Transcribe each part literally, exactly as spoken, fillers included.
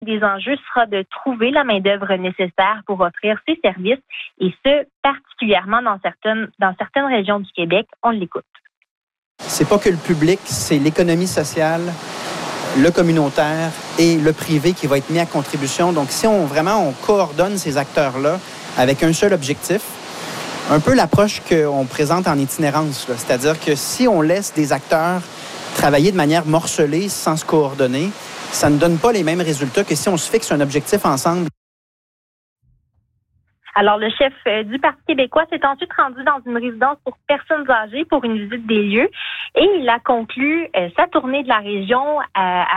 des enjeux sera de trouver la main-d'œuvre nécessaire pour offrir ces services, et ce, particulièrement dans certaines, dans certaines régions du Québec. On l'écoute. C'est pas que le public, c'est l'économie sociale, le communautaire et le privé qui va être mis à contribution. Donc, si on vraiment on coordonne ces acteurs-là avec un seul objectif, un peu l'approche qu'on présente en itinérance, là. C'est-à-dire que si on laisse des acteurs travailler de manière morcelée, sans se coordonner, ça ne donne pas les mêmes résultats que si on se fixe un objectif ensemble. Alors, le chef du Parti québécois s'est ensuite rendu dans une résidence pour personnes âgées pour une visite des lieux, et il a conclu euh, sa tournée de la région euh,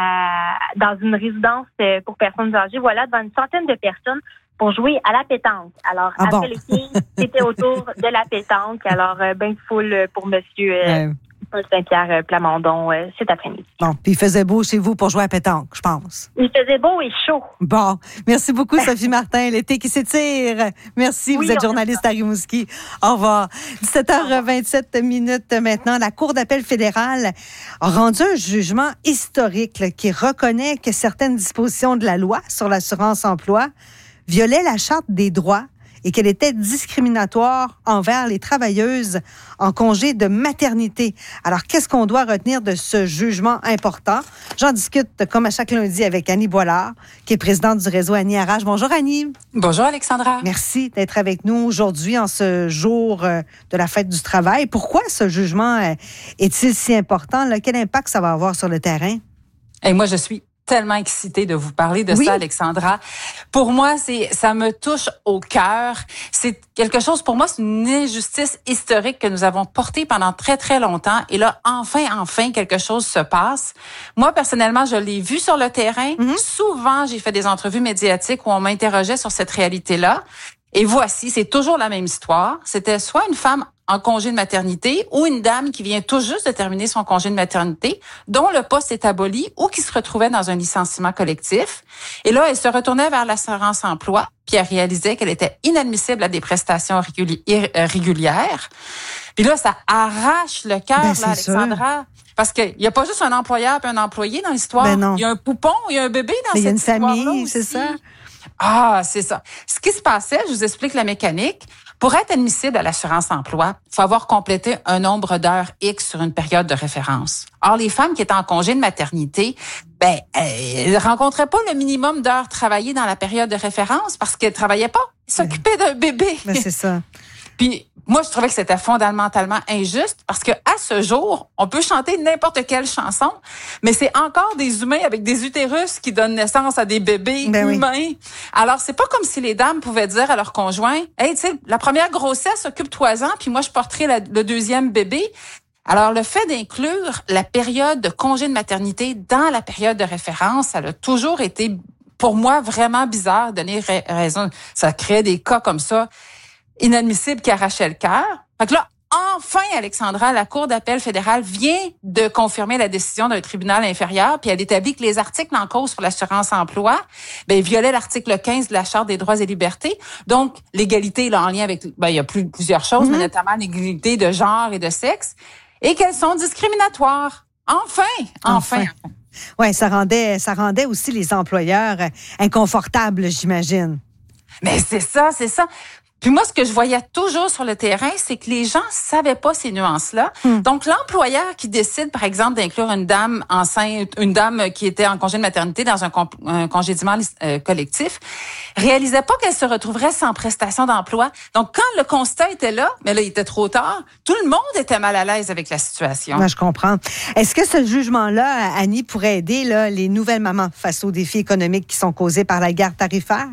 à, dans une résidence euh, pour personnes âgées, voilà, devant une centaine de personnes pour jouer à la pétanque. Alors, ah après bon? les filles, c'était autour de la pétanque. Alors, euh, ben de foule pour monsieur euh, ouais. Saint-Pierre Plamondon euh, cet après-midi. Bon, puis il faisait beau chez vous pour jouer à pétanque, je pense. Il faisait beau et chaud. Bon, merci beaucoup Sophie Martin, l'été qui s'étire. Merci, oui, vous êtes journaliste à Rimouski. Au revoir. dix-sept heures vingt-sept minutes maintenant, la Cour d'appel fédérale a rendu un jugement historique là, qui reconnaît que certaines dispositions de la loi sur l'assurance-emploi violaient la Charte des droits et qu'elle était discriminatoire envers les travailleuses en congé de maternité. Alors, qu'est-ce qu'on doit retenir de ce jugement important? J'en discute, comme à chaque lundi, avec Annie Boilard, qui est présidente du réseau Annie Arrache. Bonjour, Annie. Bonjour, Alexandra. Merci d'être avec nous aujourd'hui en ce jour de la fête du travail. Pourquoi ce jugement est-il si important? Là? Quel impact ça va avoir sur le terrain? Et moi, je suis tellement excitée de vous parler de oui. ça, Alexandra. Pour moi, c'est ça me touche au cœur. C'est quelque chose, pour moi, c'est une injustice historique que nous avons portée pendant très, très longtemps. Et là, enfin, enfin, quelque chose se passe. Moi, personnellement, je l'ai vu sur le terrain. Mm-hmm. Souvent, j'ai fait des entrevues médiatiques où on m'interrogeait sur cette réalité-là. Et voici, c'est toujours la même histoire. C'était soit une femme en congé de maternité ou une dame qui vient tout juste de terminer son congé de maternité, dont le poste est aboli ou qui se retrouvait dans un licenciement collectif. Et là, elle se retournait vers l'assurance-emploi, puis elle réalisait qu'elle était inadmissible à des prestations régulières. Puis là, ça arrache le cœur, ben, là, Alexandra. Sûr. Parce qu'il n'y a pas juste un employeur et un employé dans l'histoire. Ben non. Il y a un poupon, il y a un bébé dans Mais cette histoire-là. Il y a une famille, c'est ça. Ah, c'est ça. Ce qui se passait, je vous explique la mécanique. Pour être admissible à l'assurance-emploi, il faut avoir complété un nombre d'heures X sur une période de référence. Or, les femmes qui étaient en congé de maternité, ben, elles rencontraient pas le minimum d'heures travaillées dans la période de référence parce qu'elles travaillaient pas. Elles s'occupaient d'un bébé. Ben, c'est ça. Puis, moi, je trouvais que c'était fondamentalement injuste parce que à ce jour, on peut chanter n'importe quelle chanson, mais c'est encore des humains avec des utérus qui donnent naissance à des bébés ben humains. Oui. Alors, c'est pas comme si les dames pouvaient dire à leur conjoint, « Hey, tu sais, la première grossesse, occupe-toi-en, puis moi, je porterai la, le deuxième bébé. » Alors, le fait d'inclure la période de congé de maternité dans la période de référence, ça a toujours été, pour moi, vraiment bizarre, donner raison. Ça crée des cas comme ça inadmissible qui arrachait le cœur. Fait que là, enfin, Alexandra, la Cour d'appel fédérale vient de confirmer la décision d'un tribunal inférieur, puis elle établit que les articles en cause sur l'assurance-emploi, ben, violaient l'article quinze de la Charte des droits et libertés. Donc, l'égalité, là, en lien avec, ben, il y a plus, plusieurs choses, mm-hmm. mais notamment l'égalité de genre et de sexe, et qu'elles sont discriminatoires. Enfin! Enfin! enfin. Oui, ça rendait, ça rendait aussi les employeurs inconfortables, j'imagine. Mais c'est ça, c'est ça. Puis moi, ce que je voyais toujours sur le terrain, c'est que les gens savaient pas ces nuances-là. Mm. Donc, l'employeur qui décide, par exemple, d'inclure une dame enceinte, une dame qui était en congé de maternité dans un, con, un congédiement euh, collectif, réalisait pas qu'elle se retrouverait sans prestation d'emploi. Donc, quand le constat était là, mais là, il était trop tard, tout le monde était mal à l'aise avec la situation. Ouais, je comprends. Est-ce que ce jugement-là, Annie, pourrait aider là, les nouvelles mamans face aux défis économiques qui sont causés par la guerre tarifaire?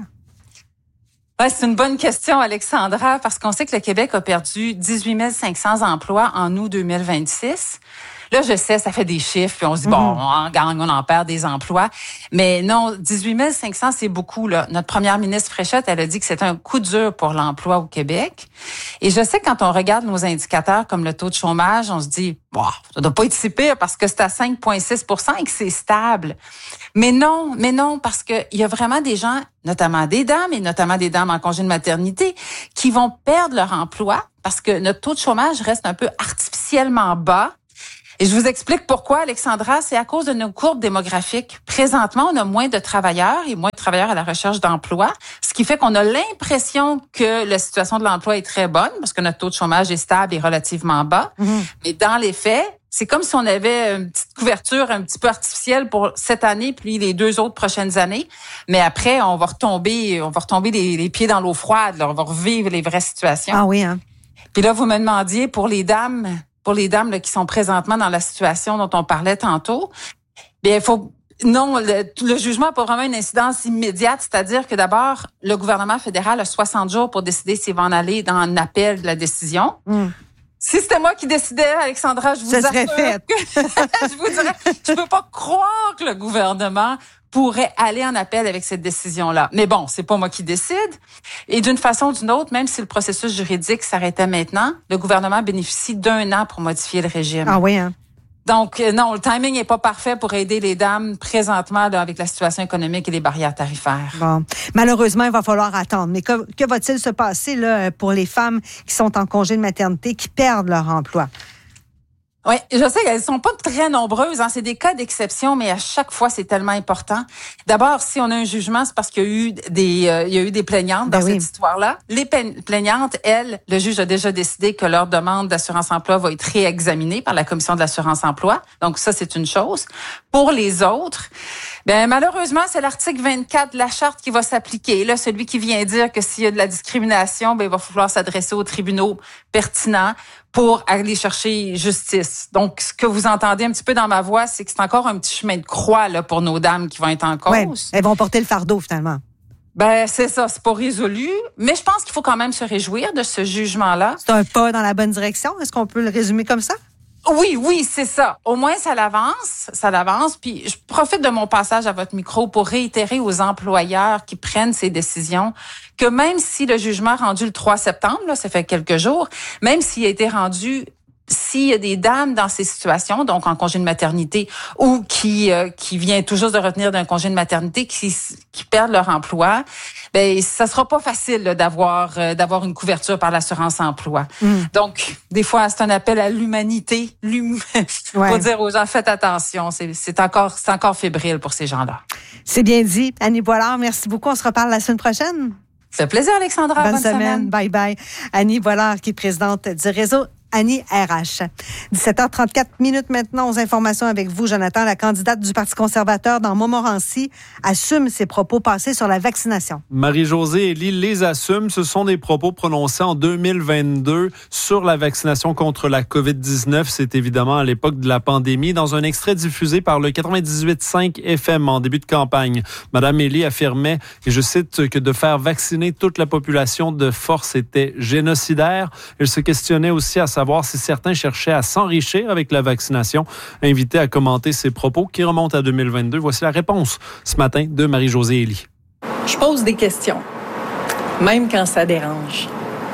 Ouais, c'est une bonne question, Alexandra, parce qu'on sait que le Québec a perdu dix-huit mille cinq cents emplois en août deux mille vingt-six. Là, je sais, ça fait des chiffres, puis on se dit, mm-hmm. bon, on en gagne, on en perd des emplois. Mais non, dix-huit mille cinq cents, c'est beaucoup, là. Notre première ministre Fréchette, elle a dit que c'était un coup dur pour l'emploi au Québec. Et je sais que quand on regarde nos indicateurs comme le taux de chômage, on se dit, bon, ça doit pas être si pire parce que c'est à cinq virgule six pour cent et que c'est stable. Mais non, mais non, parce que il y a vraiment des gens, notamment des dames et notamment des dames en congé de maternité, qui vont perdre leur emploi parce que notre taux de chômage reste un peu artificiellement bas. Et je vous explique pourquoi, Alexandra. C'est à cause de nos courbes démographiques. Présentement, on a moins de travailleurs et moins de travailleurs à la recherche d'emploi, ce qui fait qu'on a l'impression que la situation de l'emploi est très bonne parce que notre taux de chômage est stable et relativement bas. Mmh. Mais dans les faits, c'est comme si on avait une petite couverture un petit peu artificielle pour cette année puis les deux autres prochaines années. Mais après, on va retomber, on va retomber les, les pieds dans l'eau froide. Là. On va revivre les vraies situations. Ah oui, hein. Puis là, vous me demandiez pour les dames, pour les dames là, qui sont présentement dans la situation dont on parlait tantôt, bien, il faut non, le, le jugement n'a pas vraiment une incidence immédiate, c'est-à-dire que d'abord, le gouvernement fédéral a soixante jours pour décider s'il va en aller dans un appel de la décision. Mm. Si c'était moi qui décidais, Alexandra, je vous Ça serait fait. Que, je vous dirais, je peux pas croire que le gouvernement pourrait aller en appel avec cette décision-là. Mais bon, c'est pas moi qui décide. Et d'une façon ou d'une autre, même si le processus juridique s'arrêtait maintenant, le gouvernement bénéficie d'un an pour modifier le régime. Ah oui, hein? Donc, non, le timing n'est pas parfait pour aider les dames présentement là, avec la situation économique et les barrières tarifaires. Bon, malheureusement, il va falloir attendre. Mais que, que va-t-il se passer là, pour les femmes qui sont en congé de maternité, qui perdent leur emploi? Oui, je sais qu'elles sont pas très nombreuses, hein. C'est des cas d'exception, mais à chaque fois, c'est tellement important. D'abord, si on a un jugement, c'est parce qu'il y a eu des, euh, il y a eu des plaignantes dans ben cette oui. histoire-là. Les plaignantes, elles, le juge a déjà décidé que leur demande d'assurance-emploi va être réexaminée par la commission de l'assurance-emploi. Donc ça, c'est une chose. Pour les autres, ben malheureusement, c'est l'article vingt-quatre de la charte qui va s'appliquer. Là, celui qui vient dire que s'il y a de la discrimination, ben il va falloir s'adresser aux tribunaux pertinents pour aller chercher justice. Donc, ce que vous entendez un petit peu dans ma voix, c'est que c'est encore un petit chemin de croix là pour nos dames qui vont être en cause. Ouais, elles vont porter le fardeau finalement. Ben c'est ça, c'est pas résolu, mais je pense qu'il faut quand même se réjouir de ce jugement-là. C'est un pas dans la bonne direction. Est-ce qu'on peut le résumer comme ça? Oui, oui, c'est ça. Au moins, ça l'avance, ça l'avance. Puis, je profite de mon passage à votre micro pour réitérer aux employeurs qui prennent ces décisions que même si le jugement rendu le trois septembre, là, ça fait quelques jours, même s'il a été rendu, s'il y a des dames dans ces situations, donc en congé de maternité ou qui euh, qui vient tout juste de retenir d'un congé de maternité, qui qui perdent leur emploi, ben ça sera pas facile là, d'avoir euh, d'avoir une couverture par l'assurance emploi. Mm. Donc des fois c'est un appel à l'humanité, l'hum... ouais. pour dire aux gens faites attention, c'est c'est encore c'est encore fébrile pour ces gens-là. C'est bien dit, Annie Boilard, merci beaucoup, on se reparle la semaine prochaine. Ça fait plaisir Alexandra, bonne, bonne semaine. semaine. Bye bye. Annie Boilard qui est présidente du réseau Annie R H. dix-sept heures trente-quatre minutes maintenant aux informations avec vous, Jonathan. La candidate du Parti conservateur dans Montmorency assume ses propos passés sur la vaccination. Marie-Josée Elie les assume. Ce sont des propos prononcés en deux mille vingt-deux sur la vaccination contre la covid dix-neuf. C'est évidemment à l'époque de la pandémie. Dans un extrait diffusé par le quatre-vingt-dix-huit virgule cinq F M en début de campagne, Mme Elie affirmait, et je cite, que de faire vacciner toute la population de force était génocidaire. Elle se questionnait aussi à savoir savoir si certains cherchaient à s'enrichir avec la vaccination. Invité à commenter ses propos qui remontent à deux mille vingt-deux, voici la réponse ce matin de Marie-Josée Elie. Je pose des questions, même quand ça dérange.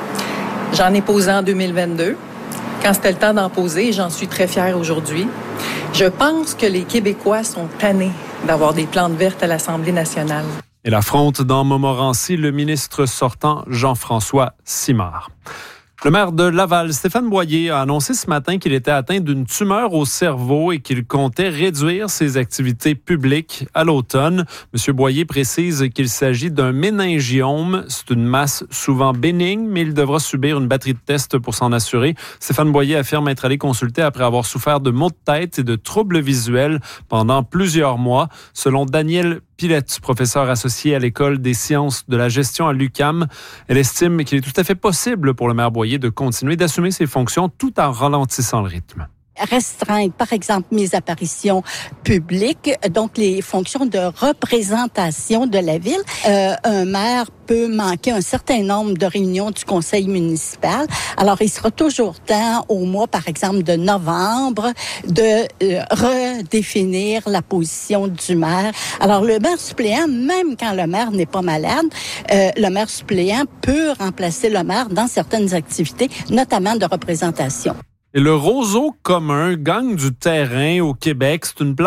J'en ai posé en deux mille vingt-deux, quand c'était le temps d'en poser, et j'en suis très fière aujourd'hui. Je pense que les Québécois sont tannés d'avoir des plantes vertes à l'Assemblée nationale. Elle affronte dans Montmorency le ministre sortant Jean-François Simard. Le maire de Laval, Stéphane Boyer, a annoncé ce matin qu'il était atteint d'une tumeur au cerveau et qu'il comptait réduire ses activités publiques à l'automne. M. Boyer précise qu'il s'agit d'un méningiome. C'est une masse souvent bénigne, mais il devra subir une batterie de tests pour s'en assurer. Stéphane Boyer affirme être allé consulter après avoir souffert de maux de tête et de troubles visuels pendant plusieurs mois. Selon Danielle Pilette, professeure associée à l'École des sciences de la gestion à l'U Q A M. Elle estime qu'il est tout à fait possible pour le maire Boyer de continuer d'assumer ses fonctions tout en ralentissant le rythme. Restreindre, par exemple, mes apparitions publiques, donc les fonctions de représentation de la ville. Euh, un maire peut manquer un certain nombre de réunions du conseil municipal. Alors, il sera toujours temps, au mois, par exemple, de novembre, de euh, redéfinir la position du maire. Alors, le maire suppléant, même quand le maire n'est pas malade, euh, le maire suppléant peut remplacer le maire dans certaines activités, notamment de représentation. Et le roseau commun gagne du terrain au Québec. C'est une plante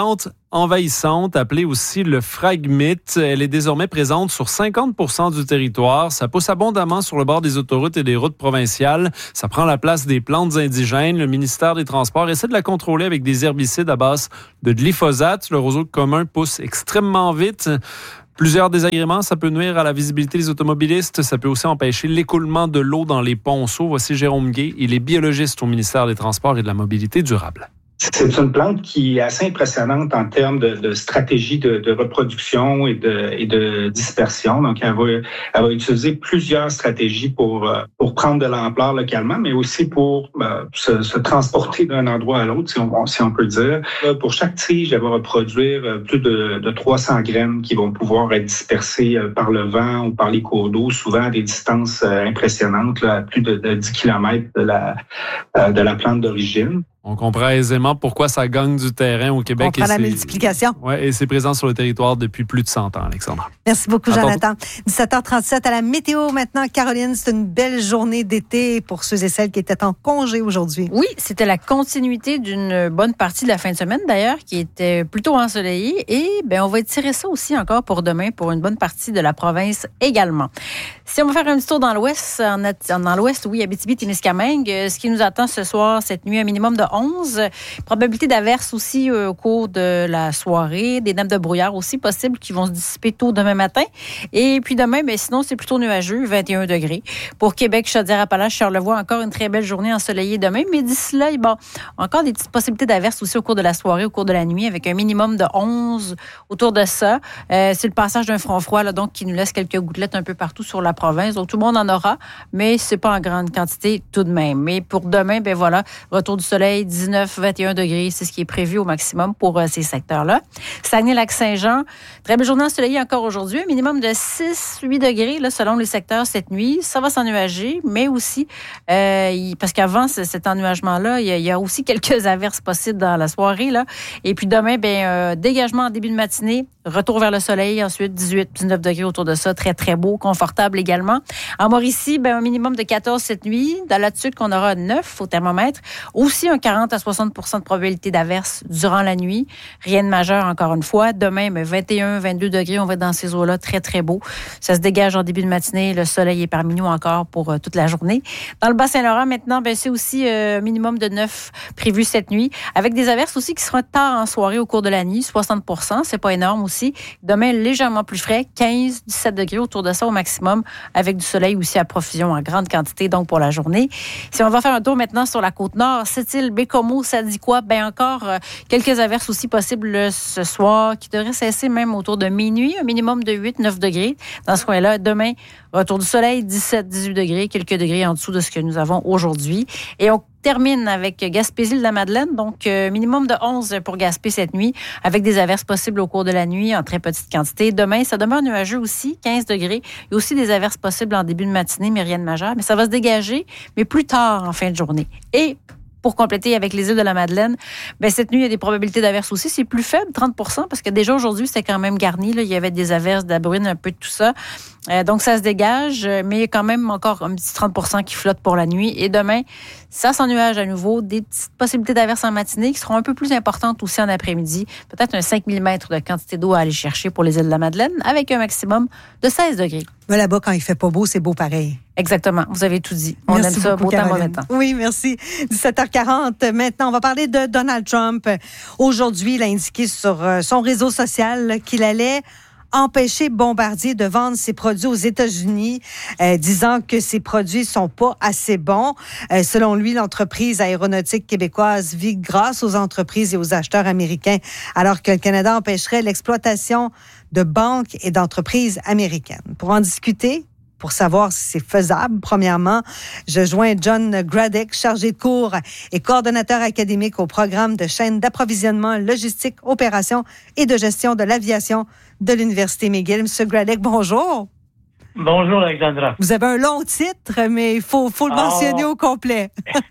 envahissante, appelée aussi le phragmite. Elle est désormais présente sur cinquante pour cent du territoire. Ça pousse abondamment sur le bord des autoroutes et des routes provinciales. Ça prend la place des plantes indigènes. Le ministère des Transports essaie de la contrôler avec des herbicides à base de glyphosate. Le roseau commun pousse extrêmement vite. Plusieurs désagréments, ça peut nuire à la visibilité des automobilistes. Ça peut aussi empêcher l'écoulement de l'eau dans les ponceaux. Voici Jérôme Gay. Il est biologiste au ministère des Transports et de la Mobilité durable. C'est une plante qui est assez impressionnante en termes de, de stratégie de, de reproduction et de, et de dispersion. Donc, elle va, elle va utiliser plusieurs stratégies pour, pour prendre de l'ampleur localement, mais aussi pour euh, se, se transporter d'un endroit à l'autre, si on, si on peut dire. Pour chaque tige, elle va reproduire plus de, de trois cents graines qui vont pouvoir être dispersées par le vent ou par les cours d'eau, souvent à des distances impressionnantes, là, à plus de, de dix kilomètres de la, de la plante d'origine. On comprend aisément pourquoi ça gagne du terrain au Québec. On prend la multiplication. Oui, et c'est présent sur le territoire depuis plus de cent ans, Alexandra. Merci beaucoup, Jonathan. dix-sept heures trente-sept à la météo maintenant. Caroline, c'est une belle journée d'été pour ceux et celles qui étaient en congé aujourd'hui. Oui, c'était la continuité d'une bonne partie de la fin de semaine, d'ailleurs, qui était plutôt ensoleillée. Et ben, on va étirer ça aussi encore pour demain, pour une bonne partie de la province également. Si on va faire un petit tour dans l'ouest, en, dans l'ouest, oui, Abitibi-Témiscamingue, ce qui nous attend ce soir, cette nuit, un minimum de onze. Probabilité d'averse aussi euh, au cours de la soirée. Des nappes de brouillard aussi possibles qui vont se dissiper tôt demain matin. Et puis demain, ben, sinon, c'est plutôt nuageux, vingt et un degrés. Pour Québec, Chaudière-Appalaches, Charlevoix, encore une très belle journée ensoleillée demain. Mais d'ici là, bon, encore des petites possibilités d'averse aussi au cours de la soirée, au cours de la nuit, avec un minimum de onze autour de ça. Euh, c'est le passage d'un front froid, là, donc, qui nous laisse quelques gouttelettes un peu partout sur la province. Donc, tout le monde en aura, mais c'est pas en grande quantité tout de même. Mais pour demain, ben voilà, retour du soleil, dix-neuf, vingt et un degrés, c'est ce qui est prévu au maximum pour euh, ces secteurs-là. Saguenay-Lac-Saint-Jean, très belle journée ensoleillée encore aujourd'hui, un minimum de six à huit degrés là, selon les secteurs cette nuit. Ça va s'ennuager, mais aussi, euh, il, parce qu'avant c- cet ennuagement-là, il y, a, il y a aussi quelques averses possibles dans la soirée. Là. Et puis demain, ben, euh, dégagement en début de matinée, retour vers le soleil, ensuite dix-huit à dix-neuf degrés autour de ça, très très beau, confortable également. En Mauricie, ben, un minimum de quatorze cette nuit, dans l'attitude qu'on aura neuf au thermomètre, aussi un quarante à soixante pour cent de probabilité d'averse durant la nuit. Rien de majeur, encore une fois. Demain, mais vingt et un à vingt-deux degrés, on va être dans ces eaux-là, très, très beau. Ça se dégage en début de matinée. Le soleil est parmi nous encore pour euh, toute la journée. Dans le Bas-Saint-Laurent, maintenant, ben, c'est aussi un euh, minimum de neuf prévu cette nuit, avec des averses aussi qui seront tard en soirée au cours de la nuit, soixante pour cent. C'est pas énorme aussi. Demain, légèrement plus frais, quinze à dix-sept degrés autour de ça au maximum, avec du soleil aussi à profusion en grande quantité, donc pour la journée. Si on va faire un tour maintenant sur la Côte-Nord, Sept-Îles, Bécomo, ça dit quoi? Ben encore euh, quelques averses aussi possibles euh, ce soir, qui devraient cesser même autour de minuit, un minimum de huit à neuf degrés dans ce coin-là. Demain, retour du soleil, dix-sept à dix-huit degrés, quelques degrés en dessous de ce que nous avons aujourd'hui. Et on termine avec Gaspésie-de-la-Madeleine, donc euh, minimum de onze pour Gaspé cette nuit, avec des averses possibles au cours de la nuit en très petite quantité. Demain, ça demeure nuageux aussi, quinze degrés. Il y a aussi des averses possibles en début de matinée, mais rien de majeur. Mais ça va se dégager, mais plus tard en fin de journée. Et pour compléter avec les îles de la Madeleine, ben cette nuit, il y a des probabilités d'averses aussi. C'est plus faible, trente pour cent, parce que déjà aujourd'hui, c'était quand même garni. Là. Il y avait des averses, de la bruine, un peu de tout ça. Euh, donc, ça se dégage, mais il y a quand même encore un petit trente pour cent qui flotte pour la nuit. Et demain, ça s'ennuage à nouveau. Des petites possibilités d'averses en matinée qui seront un peu plus importantes aussi en après-midi. Peut-être un cinq millimètres de quantité d'eau à aller chercher pour les îles de la Madeleine, avec un maximum de seize degrés. Mais là-bas, quand il fait pas beau, c'est beau pareil. Exactement. Vous avez tout dit. On merci aime ça, beau temps, mauvais temps. Oui, merci. dix-sept heures quarante. Maintenant, on va parler de Donald Trump. Aujourd'hui, il a indiqué sur son réseau social qu'il allait empêcher Bombardier de vendre ses produits aux États-Unis, euh, disant que ses produits sont pas assez bons. Euh, selon lui, l'entreprise aéronautique québécoise vit grâce aux entreprises et aux acheteurs américains, alors que le Canada empêcherait l'exploitation de banques et d'entreprises américaines. Pour en discuter, pour savoir si c'est faisable, premièrement, je joins John Graddick, chargé de cours et coordonnateur académique au programme de chaîne d'approvisionnement, logistique, opération et de gestion de l'aviation de l'Université McGill. Monsieur Graddick, bonjour. Bonjour, Alexandra. Vous avez un long titre, mais il faut, faut le mentionner oh. au complet.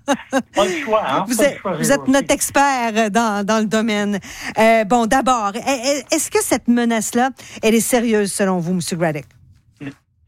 Pas le choix, hein? Vous êtes, vous êtes notre expert dans, dans le domaine. Euh, bon, d'abord, est-ce que cette menace-là, elle est sérieuse selon vous, M. Graddick? Non.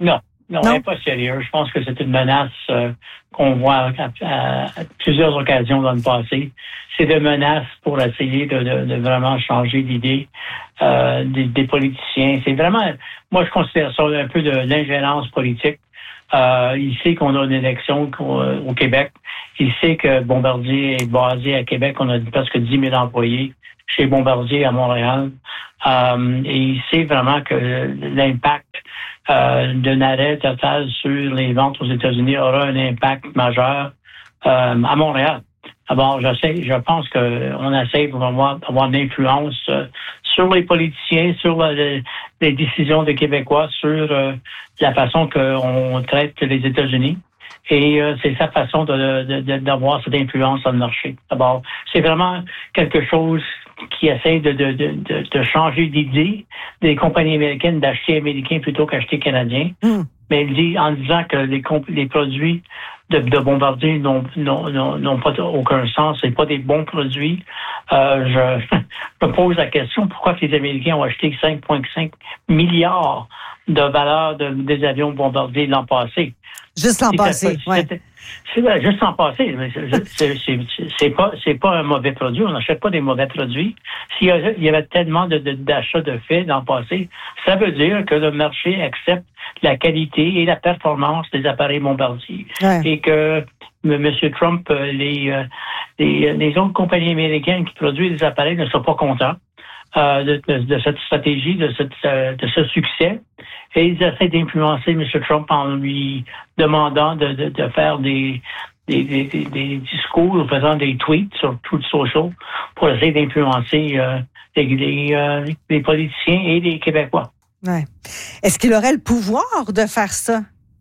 Non, elle n'est pas sérieuse. Je pense que c'est une menace euh, qu'on voit à, à, à plusieurs occasions dans le passé. C'est des menaces pour essayer de, de, de vraiment changer l'idée euh, des, des politiciens. C'est vraiment, moi, je considère ça un peu de l'ingérence politique. Euh, il sait qu'on a une élection au, au Québec. Il sait que Bombardier est basé à Québec. On a presque dix mille employés chez Bombardier à Montréal. Euh, et il sait vraiment que l'impact euh, d'un arrêt total sur les ventes aux États-Unis aura un impact majeur euh, à Montréal. D'abord, je sais, je pense qu'on essaie d'avoir, d'avoir une influence euh, sur les politiciens, sur la, les décisions des Québécois, sur euh, la façon qu'on traite les États-Unis. Et euh, c'est sa façon de, de, de, d'avoir cette influence dans le marché. D'abord, c'est vraiment quelque chose qui essaie de, de, de, de, de changer d'idée des compagnies américaines d'acheter américain plutôt qu'acheter canadien. Mm. Mais il dit en disant que les, comp- les produits de, de Bombardier n'ont, n'ont, n'ont, n'ont pas aucun sens, c'est pas des bons produits. Euh, je, je me pose la question pourquoi les Américains ont acheté cinq virgule cinq milliards de valeur de, des avions Bombardier l'an passé. Juste l'an c'est passé, oui. C'est vrai, juste l'an passé. Mais c'est, c'est, c'est, c'est, pas, c'est pas un mauvais produit. On n'achète pas des mauvais produits. S'il y avait, il y avait tellement de, de, d'achats de faits l'an passé, ça veut dire que le marché accepte la qualité et la performance des appareils Bombardier. Ouais. Et que M. Trump, les, les, les autres compagnies américaines qui produisent des appareils ne sont pas contents. Euh, de, de, de cette stratégie, de, cette, de ce succès. Et ils essaient d'influencer M. Trump en lui demandant de, de, de faire des, des, des, des discours, en faisant des tweets sur tout le social pour essayer d'influencer euh, les, les, euh, les politiciens et les Québécois. Ouais. Est-ce qu'il aurait le pouvoir de faire ça?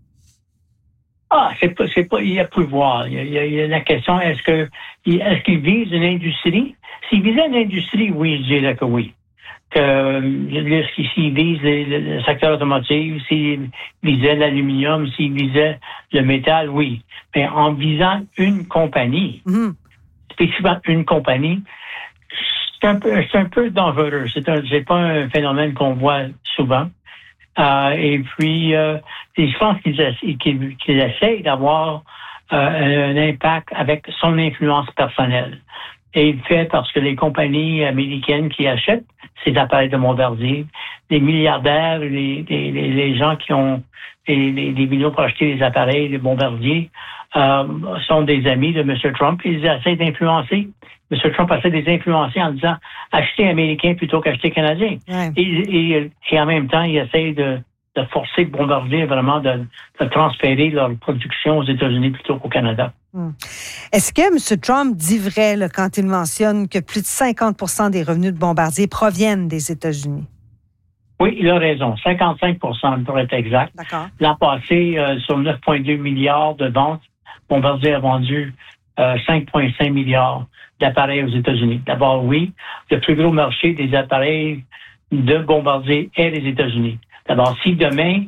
Ah, c'est pas, c'est pas, il y a pouvoir. Il y a, il y a, il y a la question, est-ce que, est-ce qu'il vise une industrie? S'il visait une industrie, oui, je dirais que oui. Que, s'il vise le, le secteur automotive, s'il visait l'aluminium, s'il visait le métal, oui. Mais en visant une compagnie, mm-hmm. spécifiquement une compagnie, c'est un peu, c'est un peu dangereux. C'est un, c'est pas un phénomène qu'on voit souvent. Euh, et puis, euh, je pense qu'ils, essa- qu'ils, qu'ils essayent d'avoir euh, un impact avec son influence personnelle. Et il fait parce que les compagnies américaines qui achètent ces appareils de Bombardier, les milliardaires, les, les, les gens qui ont des, des, des millions pour acheter les appareils de Bombardier, euh, sont des amis de M. Trump. Ils essaient d'influencer. M. Trump essaie de les influencer en disant acheter américain plutôt qu'acheter canadien. Ouais. Et, et, et en même temps, il essaie de, de forcer Bombardier vraiment de, de transférer leur production aux États-Unis plutôt qu'au Canada. Hum. Est-ce que M. Trump dit vrai là, quand il mentionne que plus de cinquante pour cent des revenus de Bombardier proviennent des États-Unis? Oui, il a raison. cinquante-cinq pour cent pour être exact. D'accord. L'an passé, euh, sur neuf virgule deux milliards de ventes, Bombardier a vendu euh, cinq virgule cinq milliards d'appareils aux États-Unis. D'abord, oui, le plus gros marché des appareils de Bombardier est les États-Unis. D'abord, si demain,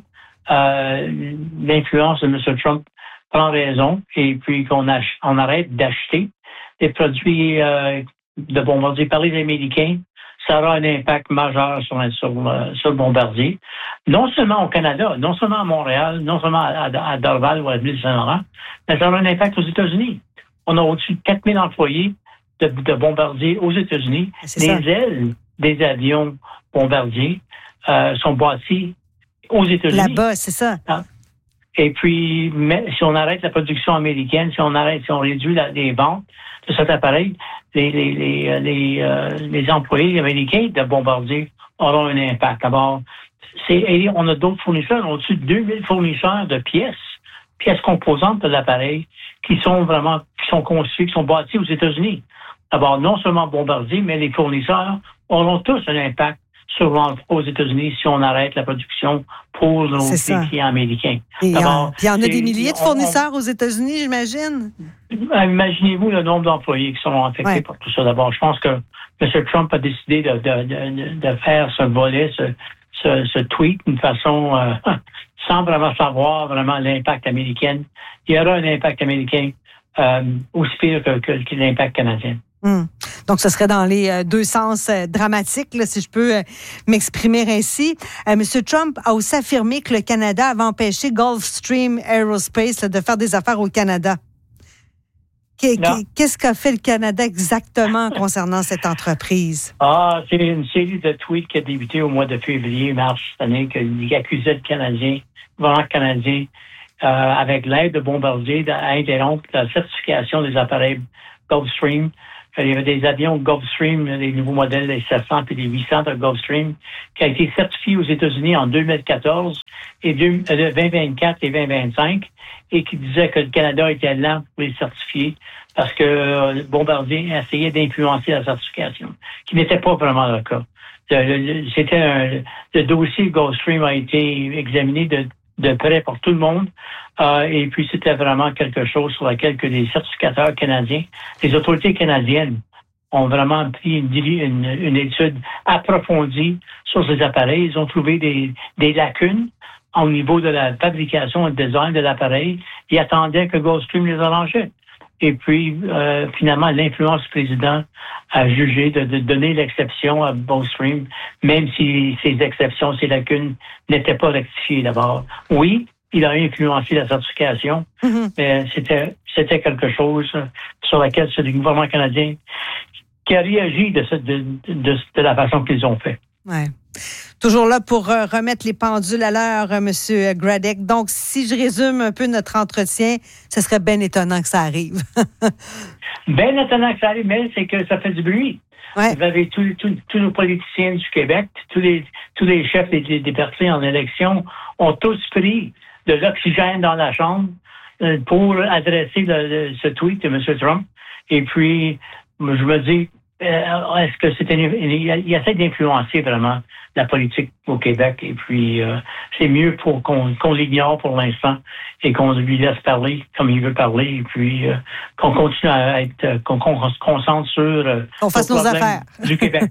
euh, l'influence de M. Trump prend raison et puis qu'on ach- on arrête d'acheter des produits euh, de Bombardier par les Américains, ça aura un impact majeur sur, sur, euh, sur Bombardier. Non seulement au Canada, non seulement à Montréal, non seulement à, à, à Dorval ou à Ville-Saint-Laurent, mais ça aura un impact aux États-Unis. On a au-dessus de quatre mille employés de, de Bombardier aux États-Unis. C'est les ça. ailes des avions Bombardier euh, sont bâties aux États-Unis. Là-bas, c'est ça. Ah. Et puis, mais, si on arrête la production américaine, si on arrête, si on réduit la, les ventes de cet appareil, les, les, les, les, euh, les employés américains de Bombardier auront un impact. D'abord, c'est, on a d'autres fournisseurs, on a au-dessus de deux mille fournisseurs de pièces, pièces composantes de l'appareil, qui sont vraiment, qui sont conçus, qui sont bâtis aux États-Unis. D'abord, non seulement Bombardier, mais les fournisseurs auront tous un impact sur l'emploi aux États-Unis si on arrête la production pour nos clients américains. Et il y en a des milliers de fournisseurs on, on, aux États-Unis, j'imagine. Imaginez-vous le nombre d'employés qui sont affectés ouais. par tout ça. D'abord, je pense que M. Trump a décidé de, de, de, de faire ce volet, ce, ce, ce tweet d'une façon euh, sans vraiment savoir vraiment l'impact américain. Il y aura un impact américain euh, aussi pire que, que, que l'impact canadien. Hum. Donc, ce serait dans les euh, deux sens euh, dramatiques, là, si je peux euh, m'exprimer ainsi. Euh, M. Trump a aussi affirmé que le Canada avait empêché Gulfstream Aerospace là, de faire des affaires au Canada. Qu'est-ce qu'a fait le Canada exactement concernant cette entreprise? Ah, c'est une série de tweets qui a débuté au mois de février, mars cette année, qui accusait le Canadien, le gouvernement canadien, euh, avec l'aide de Bombardier, d'interrompre la certification des appareils Gulfstream. Il y avait des avions Gulfstream, des nouveaux modèles des sept cents et des huit cents de Gulfstream, qui a été certifié aux États-Unis en deux mille quatorze et deux, euh, vingt vingt-quatre et vingt vingt-cinq, et qui disait que le Canada était lent pour les certifier parce que euh, Bombardier essayait d'influencer la certification, qui n'était pas vraiment le cas. Le, le, c'était un, le dossier Gulfstream a été examiné de, de près par tout le monde. Euh, et puis, c'était vraiment quelque chose sur laquelle que les certificateurs canadiens, les autorités canadiennes ont vraiment pris une, une, une étude approfondie sur ces appareils. Ils ont trouvé des, des lacunes au niveau de la fabrication et le design de l'appareil. Ils attendaient que Gulfstream les arrangeait. Et puis, euh, finalement, l'influence du président a jugé de, de donner l'exception à Gulfstream, même si ces exceptions, ces lacunes n'étaient pas rectifiées d'abord. Oui, il a influencé la certification, mm-hmm. mais c'était, c'était quelque chose sur laquelle c'est le gouvernement canadien qui a réagi de, ce, de, de, de la façon qu'ils ont fait. Ouais. Toujours là pour euh, remettre les pendules à l'heure, euh, M. Gradek. Donc, si je résume un peu notre entretien, ce serait bien étonnant que ça arrive. Bien étonnant que ça arrive, mais c'est que ça fait du bruit. Ouais. Vous avez tous, tous, tous nos politiciens du Québec, tous les, tous les chefs des, des partis en élection ont tous pris de l'oxygène dans la Chambre euh, pour adresser le, le, ce tweet de M. Trump. Et puis, je me dis, euh, est-ce que c'est une, il, il essaie d'influencer vraiment la politique au Québec. Et puis, euh, c'est mieux pour qu'on, qu'on l'ignore pour l'instant et qu'on lui laisse parler comme il veut parler. Et puis, euh, qu'on continue à être, qu'on, qu'on se concentre sur euh, on fasse nos affaires du Québec.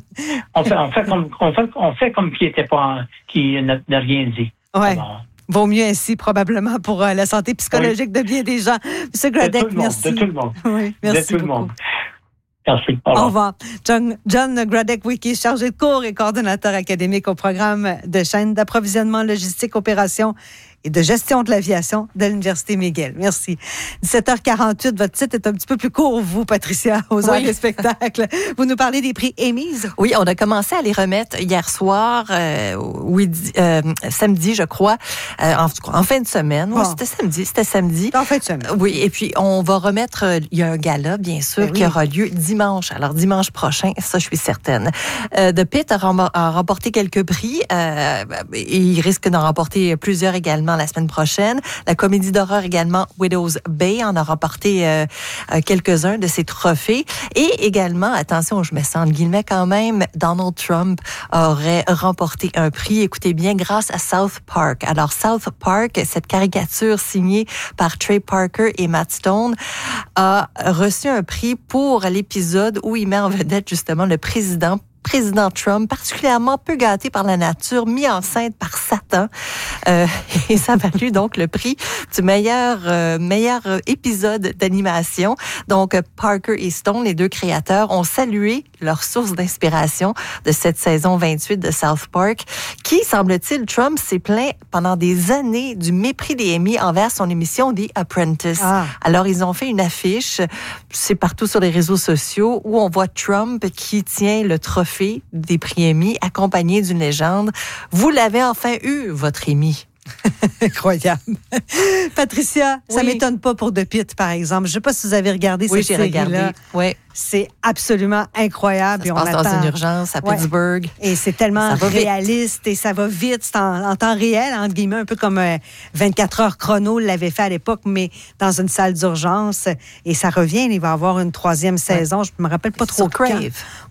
on fait, on fait comme, on fait, on fait comme qu'il était pas, qu'il n'a, n'a rien dit. Ouais. Alors, vaut mieux ainsi, probablement, pour euh, la santé psychologique oui. de bien des gens. M. Gradek, merci. De tout le monde. Oui, merci de tout beaucoup. le monde. Merci. Au revoir. Au revoir. John, John Gradek, oui, qui est chargé de cours et coordonnateur académique au programme de chaîne d'approvisionnement logistique, opération et de gestion de l'aviation de l'Université McGill. Merci. dix-sept heures quarante-huit, votre titre est un petit peu plus court, vous, Patricia, aux heures oui. des spectacles. Vous nous parlez des prix Emmys? Oui, on a commencé à les remettre hier soir, euh, oui, euh, samedi, je crois, euh, en, en fin de semaine. Bon. Oui, c'était samedi, c'était samedi. En fin de semaine. Oui, et puis on va remettre, euh, il y a un gala, bien sûr, ben oui. qui aura lieu dimanche. Alors, dimanche prochain, ça, je suis certaine. Euh, The Pitt a, rem- a remporté quelques prix euh, et il risque d'en remporter plusieurs également la semaine prochaine. La comédie d'horreur également, Widow's Bay, en a remporté euh, quelques-uns de ses trophées. Et également, attention, je me sens entre guillemets quand même, Donald Trump aurait remporté un prix, écoutez bien, grâce à South Park. Alors, South Park, cette caricature signée par Trey Parker et Matt Stone, a reçu un prix pour l'épisode où il met en vedette justement le président président Trump, particulièrement peu gâté par la nature, mis enceinte par Satan. Euh, et ça a valu donc le prix du meilleur, euh, meilleur épisode d'animation. Donc, Parker et Stone, les deux créateurs, ont salué leur source d'inspiration de cette saison vingt-huit de South Park, qui, semble-t-il, Trump s'est plaint pendant des années du mépris des Emmy envers son émission The Apprentice. Ah. Alors, ils ont fait une affiche, c'est partout sur les réseaux sociaux, où on voit Trump qui tient le trophée des prix Emmy, accompagné d'une légende. Vous l'avez enfin eu, votre Emmy. Incroyable. Patricia, oui. ça m'étonne pas pour The Pitt, par exemple. Je ne sais pas si vous avez regardé oui, cette j'ai série-là. Regardé. Oui. C'est absolument incroyable. Ça se passe on attend... dans une urgence à ouais. Pittsburgh. Et c'est tellement réaliste vite. Et ça va vite. C'est en, en temps réel, entre guillemets, un peu comme euh, vingt-quatre heures chrono l'avait fait à l'époque, mais dans une salle d'urgence. Et ça revient. Il va y avoir une troisième saison. Ouais. Je ne me rappelle pas trop quand. Oui.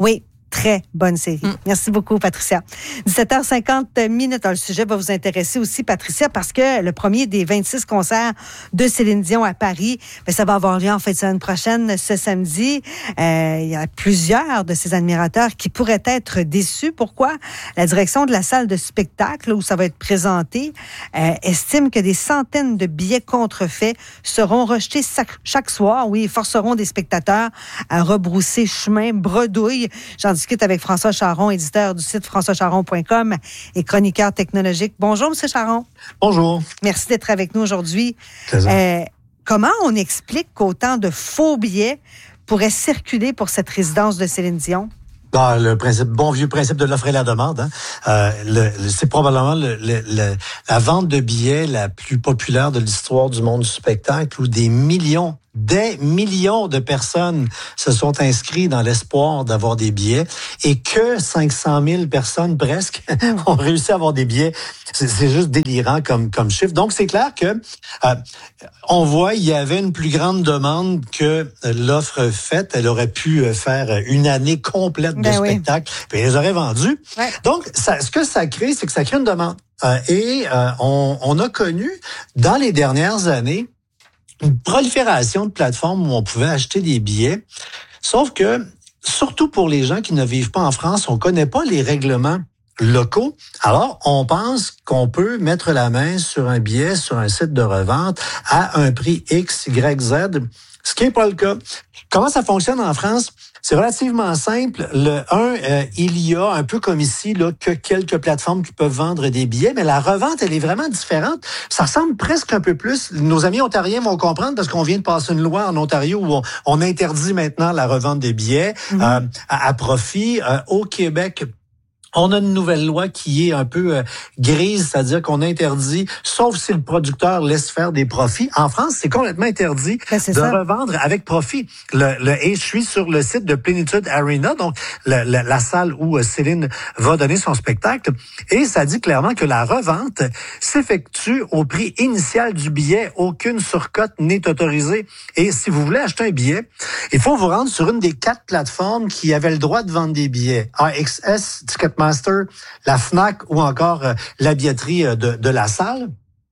très bonne série. Mm. Merci beaucoup, Patricia. dix-sept heures cinquante minutes. Le sujet va vous intéresser aussi, Patricia, parce que le premier des vingt-six concerts de Céline Dion à Paris, bien, ça va avoir lieu en fin de semaine prochaine, ce samedi. Euh, il y a plusieurs de ses admirateurs qui pourraient être déçus. Pourquoi? La direction de la salle de spectacle où ça va être présenté euh, estime que des centaines de billets contrefaits seront rejetés chaque, chaque soir. Oui, forceront des spectateurs à rebrousser chemin, bredouille. J'en discute avec François Charon, éditeur du site françois charon point com et chroniqueur technologique. Bonjour, M. Charon. Bonjour. Merci d'être avec nous aujourd'hui. Euh, comment on explique qu'autant de faux billets pourraient circuler pour cette résidence de Céline Dion? Ah, le principe, bon vieux principe de l'offre et la demande. Hein. Euh, le, le, c'est probablement le, le, le, la vente de billets la plus populaire de l'histoire du monde du spectacle, où des millions, des millions de personnes se sont inscrits dans l'espoir d'avoir des billets et que cinq cent mille personnes presque ont réussi à avoir des billets. C'est, c'est juste délirant comme, comme chiffre. Donc, c'est clair que euh, on voit, il y avait une plus grande demande que l'offre faite. Elle aurait pu faire une année complète de ben spectacle. Oui. Puis, elle les aurait vendus. Ouais. Donc, ça, ce que ça crée, c'est que ça crée une demande. Euh, et euh, on, on a connu, dans les dernières années, une prolifération de plateformes où on pouvait acheter des billets. Sauf que, surtout pour les gens qui ne vivent pas en France, on connaît pas les règlements locaux. Alors, on pense qu'on peut mettre la main sur un billet, sur un site de revente, à un prix X, Y, Z, ce qui n'est pas le cas. Comment ça fonctionne en France? C'est relativement simple. Le un, euh, il y a, un peu comme ici, là, que quelques plateformes qui peuvent vendre des billets, mais la revente, elle est vraiment différente. Ça ressemble presque un peu plus. Nos amis ontariens vont comprendre parce qu'on vient de passer une loi en Ontario où on, on interdit maintenant la revente des billets mmh. euh, à, à profit. Euh, au Québec, on a une nouvelle loi qui est un peu euh, grise, c'est-à-dire qu'on interdit, sauf si le producteur laisse faire des profits. En France, c'est complètement interdit ben, c'est de ça. revendre avec profit. Le, le, et je suis sur le site de Plenitude Arena, donc le, le, la salle où Céline va donner son spectacle, et ça dit clairement que la revente s'effectue au prix initial du billet. Aucune surcote n'est autorisée. Et si vous voulez acheter un billet, il faut vous rendre sur une des quatre plateformes qui avaient le droit de vendre des billets. A X S, Ticketmaster, la Fnac ou encore euh, la billetterie euh, de, de la salle.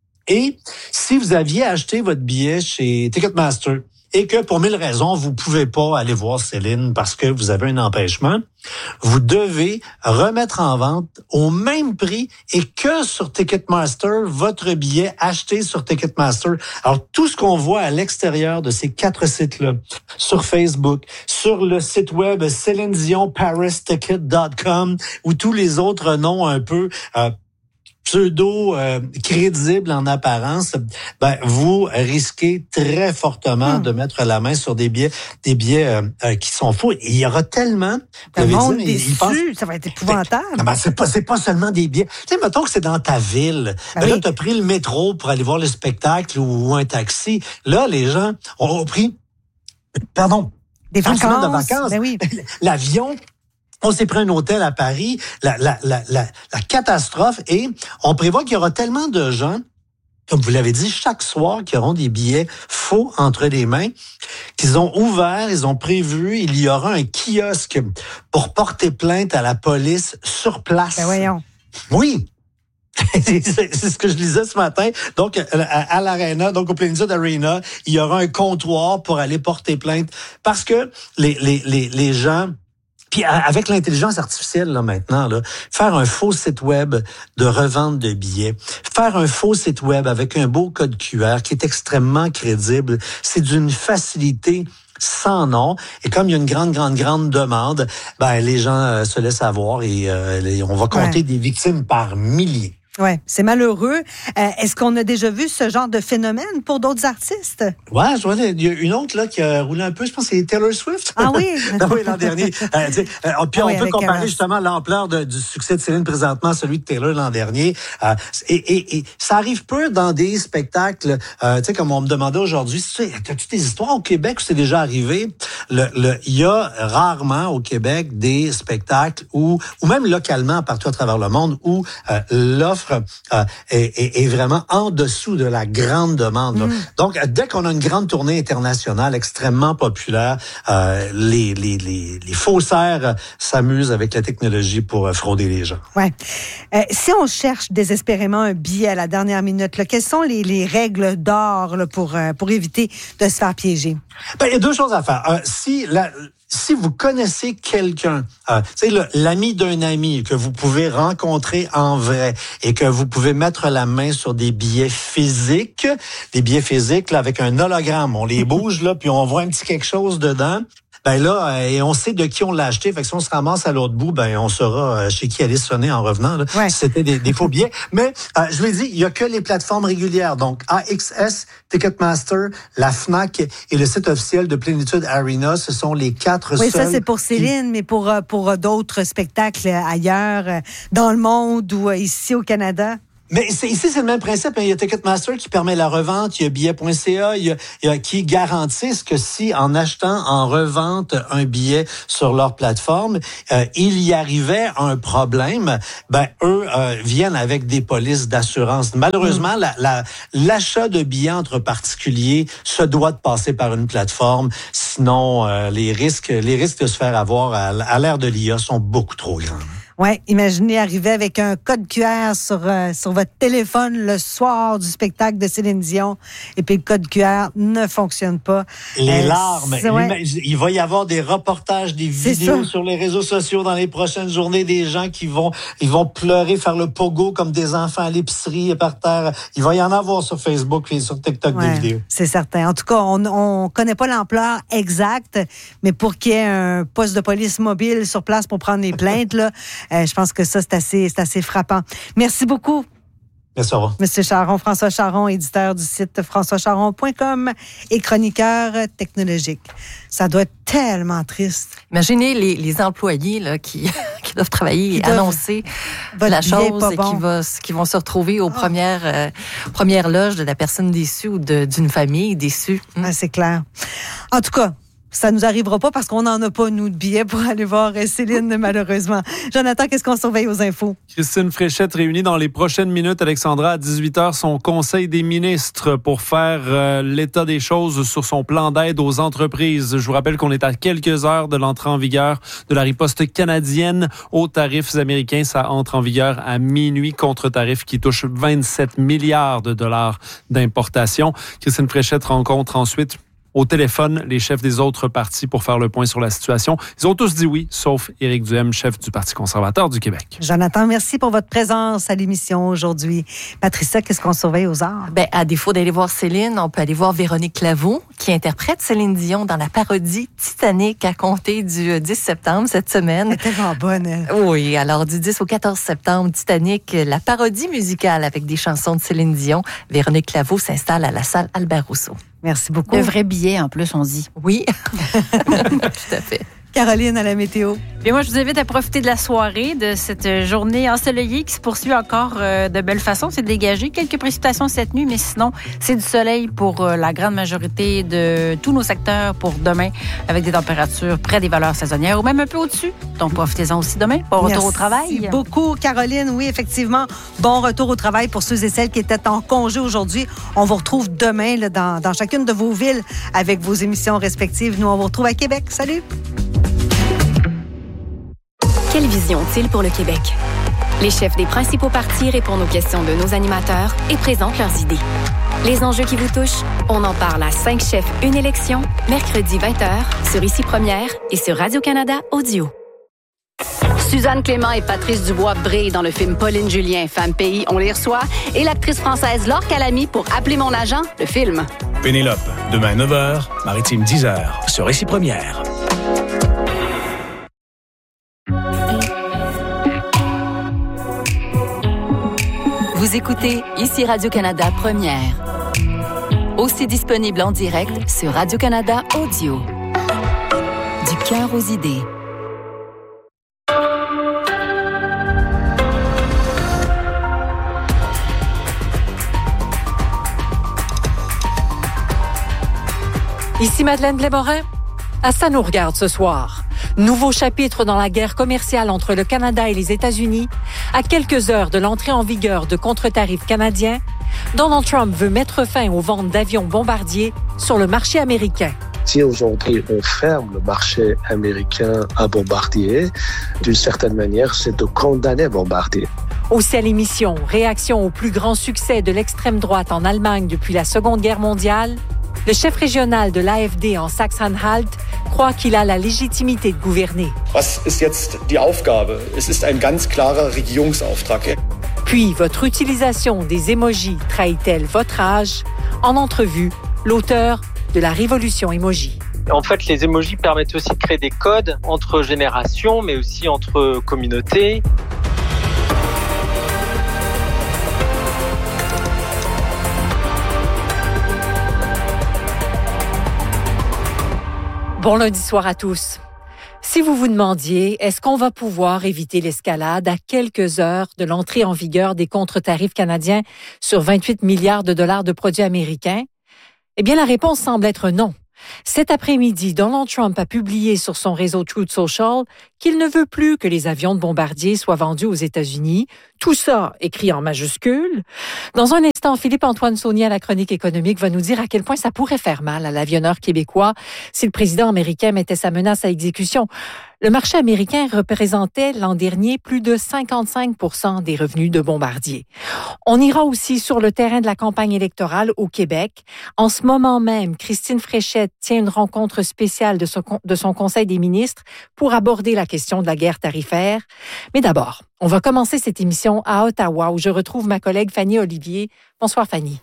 Et si vous aviez acheté votre billet chez Ticketmaster et que pour mille raisons, vous pouvez pas aller voir Céline parce que vous avez un empêchement, vous devez remettre en vente au même prix et que sur Ticketmaster, votre billet acheté sur Ticketmaster. Alors, tout ce qu'on voit à l'extérieur de ces quatre sites-là, sur Facebook, sur le site web Céline Dion Paris Ticket dot com ou tous les autres noms un peu euh, pseudo euh, crédible en apparence, ben vous risquez très fortement mmh. de mettre la main sur des billets, des billets euh, euh, qui sont faux. Et il y aura tellement le monde dire, déçu, pense, ça va être épouvantable. Ben, ben, c'est pas c'est pas seulement des billets. Tu sais, mettons que c'est dans ta ville. Ben ben oui. Là, tu as pris le métro pour aller voir le spectacle ou, ou un taxi. Là, les gens ont pris, pardon, des vacances. De vacances. Ben oui. L'avion. On s'est pris un hôtel à Paris, la, la, la, la, la catastrophe, et on prévoit qu'il y aura tellement de gens, comme vous l'avez dit, chaque soir, qui auront des billets faux entre les mains, qu'ils ont ouvert, ils ont prévu, il y aura un kiosque pour porter plainte à la police sur place. Ben voyons. Oui. c'est, c'est ce que je lisais ce matin. Donc, à, à l'Arena, donc au Plenitude Arena, il y aura un comptoir pour aller porter plainte parce que les, les, les, les gens... Puis avec l'intelligence artificielle là maintenant, là, faire un faux site web de revente de billets, faire un faux site web avec un beau code Q R qui est extrêmement crédible, c'est d'une facilité sans nom. Et comme il y a une grande, grande, grande demande, ben les gens euh, se laissent avoir et euh, les, on va compter ouais. des victimes par milliers. Oui, c'est malheureux. Euh, est-ce qu'on a déjà vu ce genre de phénomène pour d'autres artistes? Oui, je vois, il y a une autre là qui a roulé un peu, je pense que c'est Taylor Swift. Ah oui? ah oui, l'an dernier. Euh, euh, puis ah on oui, peut comparer Taylor. Justement l'ampleur de, du succès de Céline présentement à celui de Taylor l'an dernier. Euh, et, et, et ça arrive peu dans des spectacles, euh, tu sais, comme on me demandait aujourd'hui, tu sais, as-tu des histoires au Québec où c'est déjà arrivé? Le, le, il y a rarement au Québec des spectacles où, ou même localement partout à travers le monde, où euh, l'offre l'offre euh, est, est, est vraiment en dessous de la grande demande. Mmh. Donc, dès qu'on a une grande tournée internationale extrêmement populaire, euh, les, les, les, les faussaires s'amusent avec la technologie pour euh, frauder les gens. Ouais. Euh, si on cherche désespérément un billet à la dernière minute, là, quelles sont les, les règles d'or là, pour, euh, pour éviter de se faire piéger? Ben, il y a deux choses à faire. Euh, si la... Si vous connaissez quelqu'un, euh, tu sais, l'ami d'un ami que vous pouvez rencontrer en vrai et que vous pouvez mettre la main sur des billets physiques, des billets physiques là, avec un hologramme, on les bouge là, puis on voit un petit quelque chose dedans. Ben là, et on sait de qui on l'a acheté. Fait que si on se ramasse à l'autre bout, ben on saura chez qui aller sonner en revenant. Là, ouais. Si c'était des, des faux billets. Mais euh, je vous l'ai dit, il y a que les plateformes régulières. Donc A X S, Ticketmaster, la Fnac et le site officiel de Plénitude Arena, ce sont les quatre oui, seuls. Oui, ça c'est pour Céline, qui... mais pour pour d'autres spectacles ailleurs dans le monde ou ici au Canada. Mais c'est, ici, c'est le même principe. Il y a Ticketmaster qui permet la revente, il y a billet point c a, il y a, il y a qui garantissent que si, en achetant en revente un billet sur leur plateforme, euh, il y arrivait un problème, ben eux euh, viennent avec des polices d'assurance. Malheureusement, mmh. la, la, l'achat de billets entre particuliers se doit de passer par une plateforme. Sinon, euh, les risques, les risques de se faire avoir à, à l'ère de l'I A sont beaucoup trop grands. Oui, imaginez arriver avec un code Q R sur, euh, sur votre téléphone le soir du spectacle de Céline Dion et puis le code Q R ne fonctionne pas. Les euh, larmes. Ouais. Il va y avoir des reportages, des c'est vidéos ça. Sur les réseaux sociaux dans les prochaines journées, des gens qui vont ils vont pleurer, faire le pogo comme des enfants à l'épicerie et par terre. Il va y en avoir sur Facebook et sur TikTok ouais, des vidéos. C'est certain. En tout cas, on ne connaît pas l'ampleur exacte, mais pour qu'il y ait un poste de police mobile sur place pour prendre les plaintes, là, Euh, je pense que ça, c'est assez, c'est assez frappant. Merci beaucoup. Merci, au revoir. Monsieur Charon, François Charon, éditeur du site françois charon point com et chroniqueur technologique. Ça doit être tellement triste. Imaginez les, les employés là, qui, qui doivent travailler et annoncer la chose et bon. qui, va, qui vont se retrouver aux oh. premières, euh, premières loges de la personne déçue ou de, d'une famille déçue. Hum. Ah, c'est clair. En tout cas, ça nous arrivera pas parce qu'on n'en a pas, nous, de billets pour aller voir Céline, malheureusement. Jonathan, qu'est-ce qu'on surveille aux infos? Christine Fréchette réunit dans les prochaines minutes, Alexandra, à dix-huit heures, son conseil des ministres pour faire euh, l'état des choses sur son plan d'aide aux entreprises. Je vous rappelle qu'on est à quelques heures de l'entrée en vigueur de la riposte canadienne aux tarifs américains. Ça entre en vigueur à minuit, contre-tarif qui touche vingt-sept milliards de dollars d'importation. Christine Fréchette rencontre ensuite au téléphone les chefs des autres partis pour faire le point sur la situation. Ils ont tous dit oui, sauf Éric Duhem, chef du Parti conservateur du Québec. Jonathan, merci pour votre présence à l'émission aujourd'hui. Patricia, qu'est-ce qu'on surveille aux arts? Ben, à défaut d'aller voir Céline, on peut aller voir Véronique Laveau, qui interprète Céline Dion dans la parodie Titanic à compter du dix septembre cette semaine. Elle est tellement bonne, elle. Oui, alors du dix au quatorze septembre, Titanic, la parodie musicale avec des chansons de Céline Dion. Véronique Laveau s'installe à la salle Albert Rousseau. Merci beaucoup. Le vrai billet, en plus, on dit. Oui, tout à fait. Caroline, à la météo. Bien, moi, je vous invite à profiter de la soirée, de cette journée ensoleillée qui se poursuit encore euh, de belle façon. C'est dégagé. Quelques précipitations cette nuit, mais sinon, c'est du soleil pour euh, la grande majorité de tous nos secteurs pour demain, avec des températures près des valeurs saisonnières ou même un peu au-dessus. Donc, profitez-en aussi demain. Bon retour Merci au travail. Merci beaucoup, Caroline. Oui, effectivement, bon retour au travail pour ceux et celles qui étaient en congé aujourd'hui. On vous retrouve demain là, dans, dans chacune de vos villes avec vos émissions respectives. Nous, on vous retrouve à Québec. Salut! Quelle vision ont-ils pour le Québec? Les chefs des principaux partis répondent aux questions de nos animateurs et présentent leurs idées. Les enjeux qui vous touchent, on en parle à cinq chefs, une élection, mercredi vingt heures, sur Ici Première et sur Radio-Canada Audio. Suzanne Clément et Patrice Dubois brillent dans le film Pauline Julien, Femme Pays, on les reçoit, et l'actrice française Laure Calamy pour Appeler mon agent, le film. Pénélope, demain neuf heures, Maritime dix heures, sur Ici Première. Vous écoutez Ici Radio-Canada Première. Aussi disponible en direct sur Radio-Canada Audio. Du cœur aux idées. Ici Madeleine Blais-Morin. À ça nous regarde ce soir. Nouveau chapitre dans la guerre commerciale entre le Canada et les États-Unis, À quelques heures de l'entrée en vigueur de contre-tarifs canadiens, Donald Trump veut mettre fin aux ventes d'avions bombardiers sur le marché américain. Si aujourd'hui on ferme le marché américain à Bombardier, d'une certaine manière, c'est de condamner Bombardier. Aussi à l'émission, réaction au plus grand succès de l'extrême droite en Allemagne depuis la Seconde Guerre mondiale, le chef régional de l'A F D en Sachsen-Anhalt croit qu'il a la légitimité de gouverner. Was ist jetzt die Aufgabe? Es ist ein ganz klarer Regierungsauftrag. Puis, votre utilisation des émojis trahit-elle votre âge? En entrevue, l'auteur de la révolution emoji. En fait, les emojis permettent aussi de créer des codes entre générations, mais aussi entre communautés. Bon lundi soir à tous. Si vous vous demandiez, est-ce qu'on va pouvoir éviter l'escalade à quelques heures de l'entrée en vigueur des contre-tarifs canadiens sur vingt-huit milliards de dollars de produits américains? Eh bien, la réponse semble être non. Cet après-midi, Donald Trump a publié sur son réseau Truth Social qu'il ne veut plus que les avions de bombardier soient vendus aux États-Unis. Tout ça écrit en majuscules. Dans un instant, Philippe-Antoine Saunier à la chronique économique va nous dire à quel point ça pourrait faire mal à l'avionneur québécois si le président américain mettait sa menace à exécution. Le marché américain représentait l'an dernier plus de cinquante-cinq pour cent des revenus de Bombardier. On ira aussi sur le terrain de la campagne électorale au Québec. En ce moment même, Christine Fréchette tient une rencontre spéciale de son, de son Conseil des ministres pour aborder la question de la guerre tarifaire. Mais d'abord, on va commencer cette émission à Ottawa où je retrouve ma collègue Fanny Olivier. Bonsoir Fanny.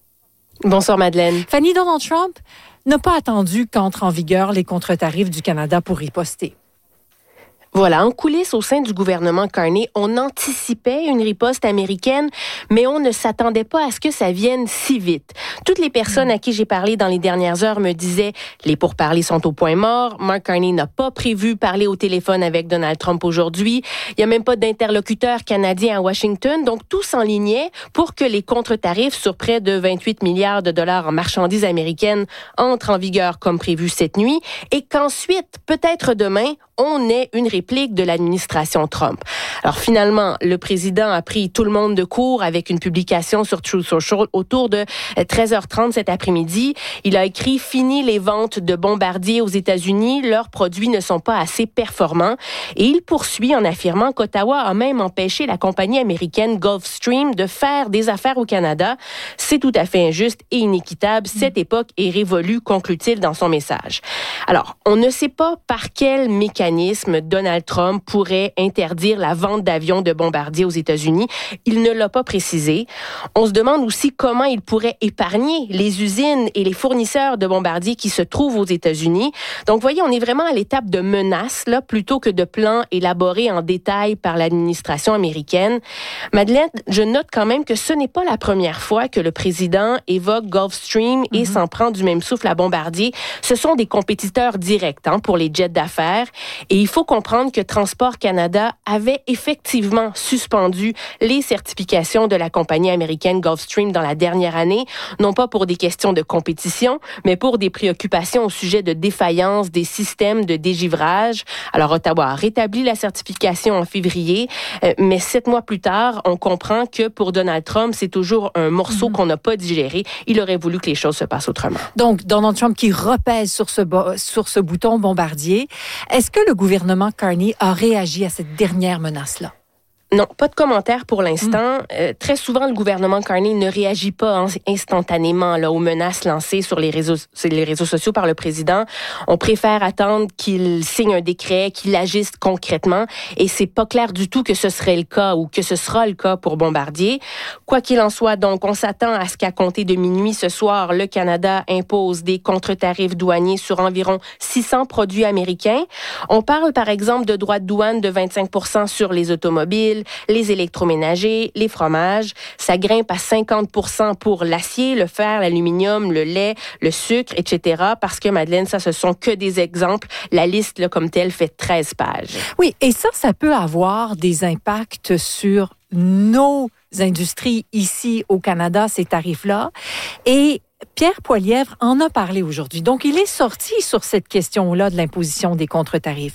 Bonsoir Madeleine. Fanny, Donald Trump n'a pas attendu qu'entrent en vigueur les contre-tarifs du Canada pour riposter. Voilà, en coulisses au sein du gouvernement Carney, on anticipait une riposte américaine, mais on ne s'attendait pas à ce que ça vienne si vite. Toutes les personnes à qui j'ai parlé dans les dernières heures me disaient « les pourparlers sont au point mort, Mark Carney n'a pas prévu parler au téléphone avec Donald Trump aujourd'hui, il n'y a même pas d'interlocuteur canadien à Washington, donc tout s'enlignait pour que les contre-tarifs sur près de vingt-huit milliards de dollars en marchandises américaines entrent en vigueur comme prévu cette nuit, et qu'ensuite, peut-être demain, on ait une réplique de l'administration Trump. Alors finalement, le président a pris tout le monde de court avec une publication sur Truth Social autour de treize heures trente cet après-midi. Il a écrit « Fini les ventes de Bombardier aux États-Unis, leurs produits ne sont pas assez performants ». Et il poursuit en affirmant qu'Ottawa a même empêché la compagnie américaine Gulfstream de faire des affaires au Canada. C'est tout à fait injuste et inéquitable. Cette époque est révolue, conclut-il dans son message. Alors, on ne sait pas par quel mécanisme Donald Trump pourrait interdire la vente d'avions de Bombardier aux États-Unis. Il ne l'a pas précisé. On se demande aussi comment il pourrait épargner les usines et les fournisseurs de Bombardier qui se trouvent aux États-Unis. Donc, voyez, on est vraiment à l'étape de menaces, là, plutôt que de plans élaborés en détail par l'administration américaine. Madeleine, je note quand même que ce n'est pas la première fois que le président évoque Gulfstream et mm-hmm. s'en prend du même souffle à Bombardier. Ce sont des compétiteurs directs hein, pour les jets d'affaires. Et il faut comprendre que Transport Canada avait effectivement suspendu les certifications de la compagnie américaine Gulfstream dans la dernière année, non pas pour des questions de compétition, mais pour des préoccupations au sujet de défaillance des systèmes de dégivrage. Alors, Ottawa a rétabli la certification en février, euh, mais sept mois plus tard, on comprend que pour Donald Trump, c'est toujours un morceau mm-hmm. qu'on n'a pas digéré. Il aurait voulu que les choses se passent autrement. Donc, Donald Trump qui repèse sur ce, bo- sur ce bouton Bombardier. Est-ce que le gouvernement Carney a réagi à cette dernière menace-là? Non, pas de commentaire pour l'instant. Mmh. Euh, très souvent, le gouvernement Carney ne réagit pas instantanément là, aux menaces lancées sur les réseaux, sur les réseaux sociaux par le président. On préfère attendre qu'il signe un décret, qu'il agisse concrètement. Et c'est pas clair du tout que ce serait le cas ou que ce sera le cas pour Bombardier. Quoi qu'il en soit, donc, on s'attend à ce qu'à compter de minuit ce soir, le Canada impose des contre-tarifs douaniers sur environ six cents produits américains. On parle, par exemple, de droits de douane de vingt-cinq pour cent sur les automobiles, les électroménagers, les fromages. Ça grimpe à cinquante pour cent pour l'acier, le fer, l'aluminium, le lait, le sucre, et cetera. Parce que, Madeleine, ça, ce sont que des exemples. La liste, là, comme telle, fait treize pages. Oui, et ça, ça peut avoir des impacts sur nos industries ici au Canada, ces tarifs-là. Et Pierre Poilievre en a parlé aujourd'hui. Donc, il est sorti sur cette question-là de l'imposition des contre-tarifs.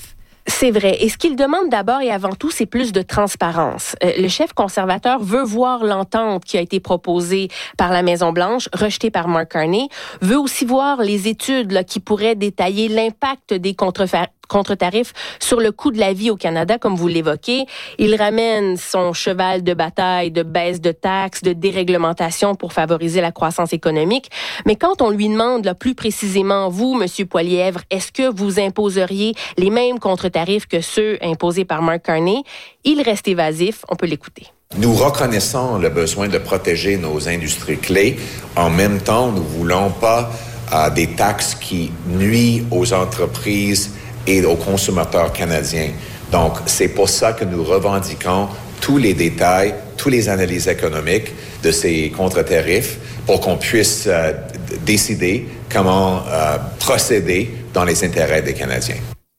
C'est vrai. Et ce qu'il demande d'abord et avant tout, c'est plus de transparence. Euh, le chef conservateur veut voir l'entente qui a été proposée par la Maison-Blanche, rejetée par Mark Carney, veut aussi voir les études là, qui pourraient détailler l'impact des contrefa- contre-tarifs sur le coût de la vie au Canada, comme vous l'évoquez. Il ramène son cheval de bataille de baisse de taxes, de déréglementation pour favoriser la croissance économique. Mais quand on lui demande là, plus précisément, vous, M. Poilièvre, est-ce que vous imposeriez les mêmes contre-tarifs que ceux imposés par Mark Carney? Il reste évasif. On peut l'écouter. Nous reconnaissons le besoin de protéger nos industries clés. En même temps, nous ne voulons pas euh, des taxes qui nuisent aux entreprises et aux consommateurs canadiens. Donc, c'est pour ça que nous revendiquons tous les détails, toutes les analyses économiques de ces contre-tarifs pour qu'on puisse euh, décider comment euh, procéder dans les intérêts des Canadiens.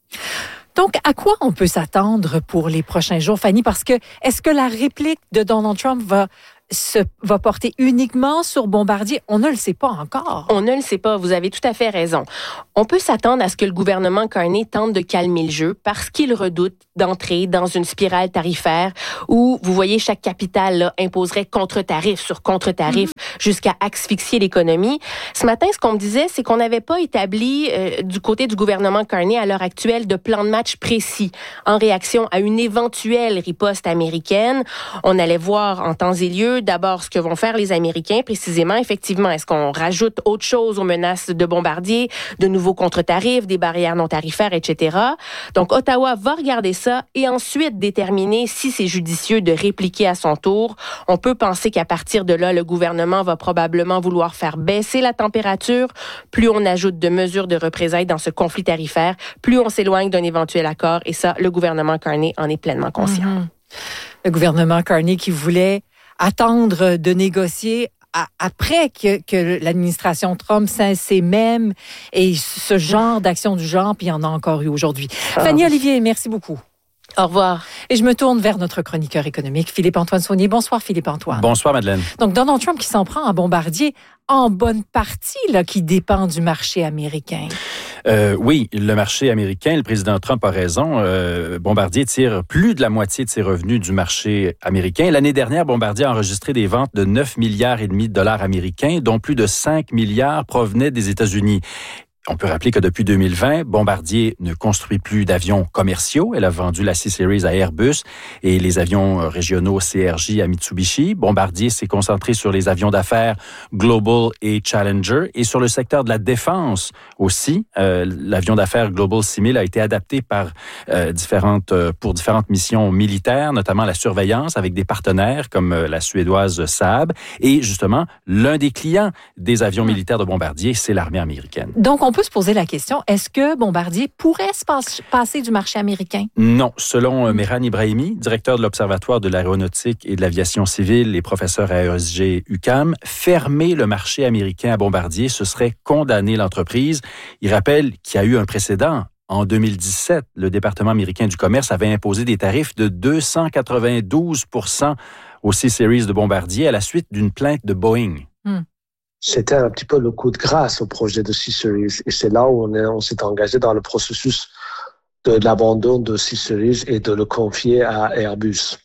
Donc, à quoi on peut s'attendre pour les prochains jours, Fanny? Parce que est-ce que la réplique de Donald Trump va se va porter uniquement sur Bombardier? On ne le sait pas encore. On ne le sait pas. Vous avez tout à fait raison. On peut s'attendre à ce que le gouvernement Carney tente de calmer le jeu parce qu'il redoute d'entrer dans une spirale tarifaire où, vous voyez, chaque capitale là, imposerait contre-tarif sur contre-tarif mmh. jusqu'à asphyxier l'économie. Ce matin, ce qu'on me disait, c'est qu'on n'avait pas établi euh, du côté du gouvernement Carney à l'heure actuelle de plan de match précis en réaction à une éventuelle riposte américaine. On allait voir en temps et lieu d'abord ce que vont faire les Américains précisément. Effectivement, est-ce qu'on rajoute autre chose aux menaces de Bombardier, de nouveaux contre-tarifs, des barrières non tarifaires, et cetera. Donc, Ottawa va regarder ça et ensuite déterminer si c'est judicieux de répliquer à son tour. On peut penser qu'à partir de là, le gouvernement va probablement vouloir faire baisser la température. Plus on ajoute de mesures de représailles dans ce conflit tarifaire, plus on s'éloigne d'un éventuel accord. Et ça, le gouvernement Carney en est pleinement conscient. Mm-hmm. Le gouvernement Carney qui voulait attendre de négocier à, après que, que l'administration Trump s'est même et ce genre d'action du genre, puis il y en a encore eu aujourd'hui. Ah. Fanny Olivier, merci beaucoup. Au revoir. Et je me tourne vers notre chroniqueur économique, Philippe-Antoine Saunier. Bonsoir, Philippe-Antoine. Bonsoir, Madeleine. Donc, Donald Trump qui s'en prend à Bombardier, en bonne partie, là, qui dépend du marché américain. Euh, oui, le marché américain, le président Trump a raison. Euh, Bombardier tire plus de la moitié de ses revenus du marché américain. L'année dernière, Bombardier a enregistré des ventes de neuf milliards et demi de dollars américains, dont plus de cinq milliards provenaient des États-Unis. On peut rappeler que depuis deux mille vingt, Bombardier ne construit plus d'avions commerciaux. Elle a vendu la C-Series à Airbus et les avions régionaux C R J à Mitsubishi. Bombardier s'est concentré sur les avions d'affaires Global et Challenger et sur le secteur de la défense aussi. Euh, l'avion d'affaires Global six mille a été adapté par euh, différentes euh, pour différentes missions militaires, notamment la surveillance avec des partenaires comme euh, la suédoise Saab. Et justement, l'un des clients des avions militaires de Bombardier, c'est l'armée américaine. Donc, on On peut se poser la question, est-ce que Bombardier pourrait se passe, passer du marché américain? Non. Selon euh, Mehran Ibrahimi, directeur de l'Observatoire de l'aéronautique et de l'aviation civile et professeur à E S G U Q A M, fermer le marché américain à Bombardier, ce serait condamner l'entreprise. Il rappelle qu'il y a eu un précédent. En deux mille dix-sept, le département américain du commerce avait imposé des tarifs de deux cent quatre-vingt-douze pour cent aux C-Series de Bombardier à la suite d'une plainte de Boeing. Hmm. C'était un petit peu le coup de grâce au projet de C-Series. Et c'est là où on, est, on s'est engagé dans le processus de l'abandon de C-Series et de le confier à Airbus.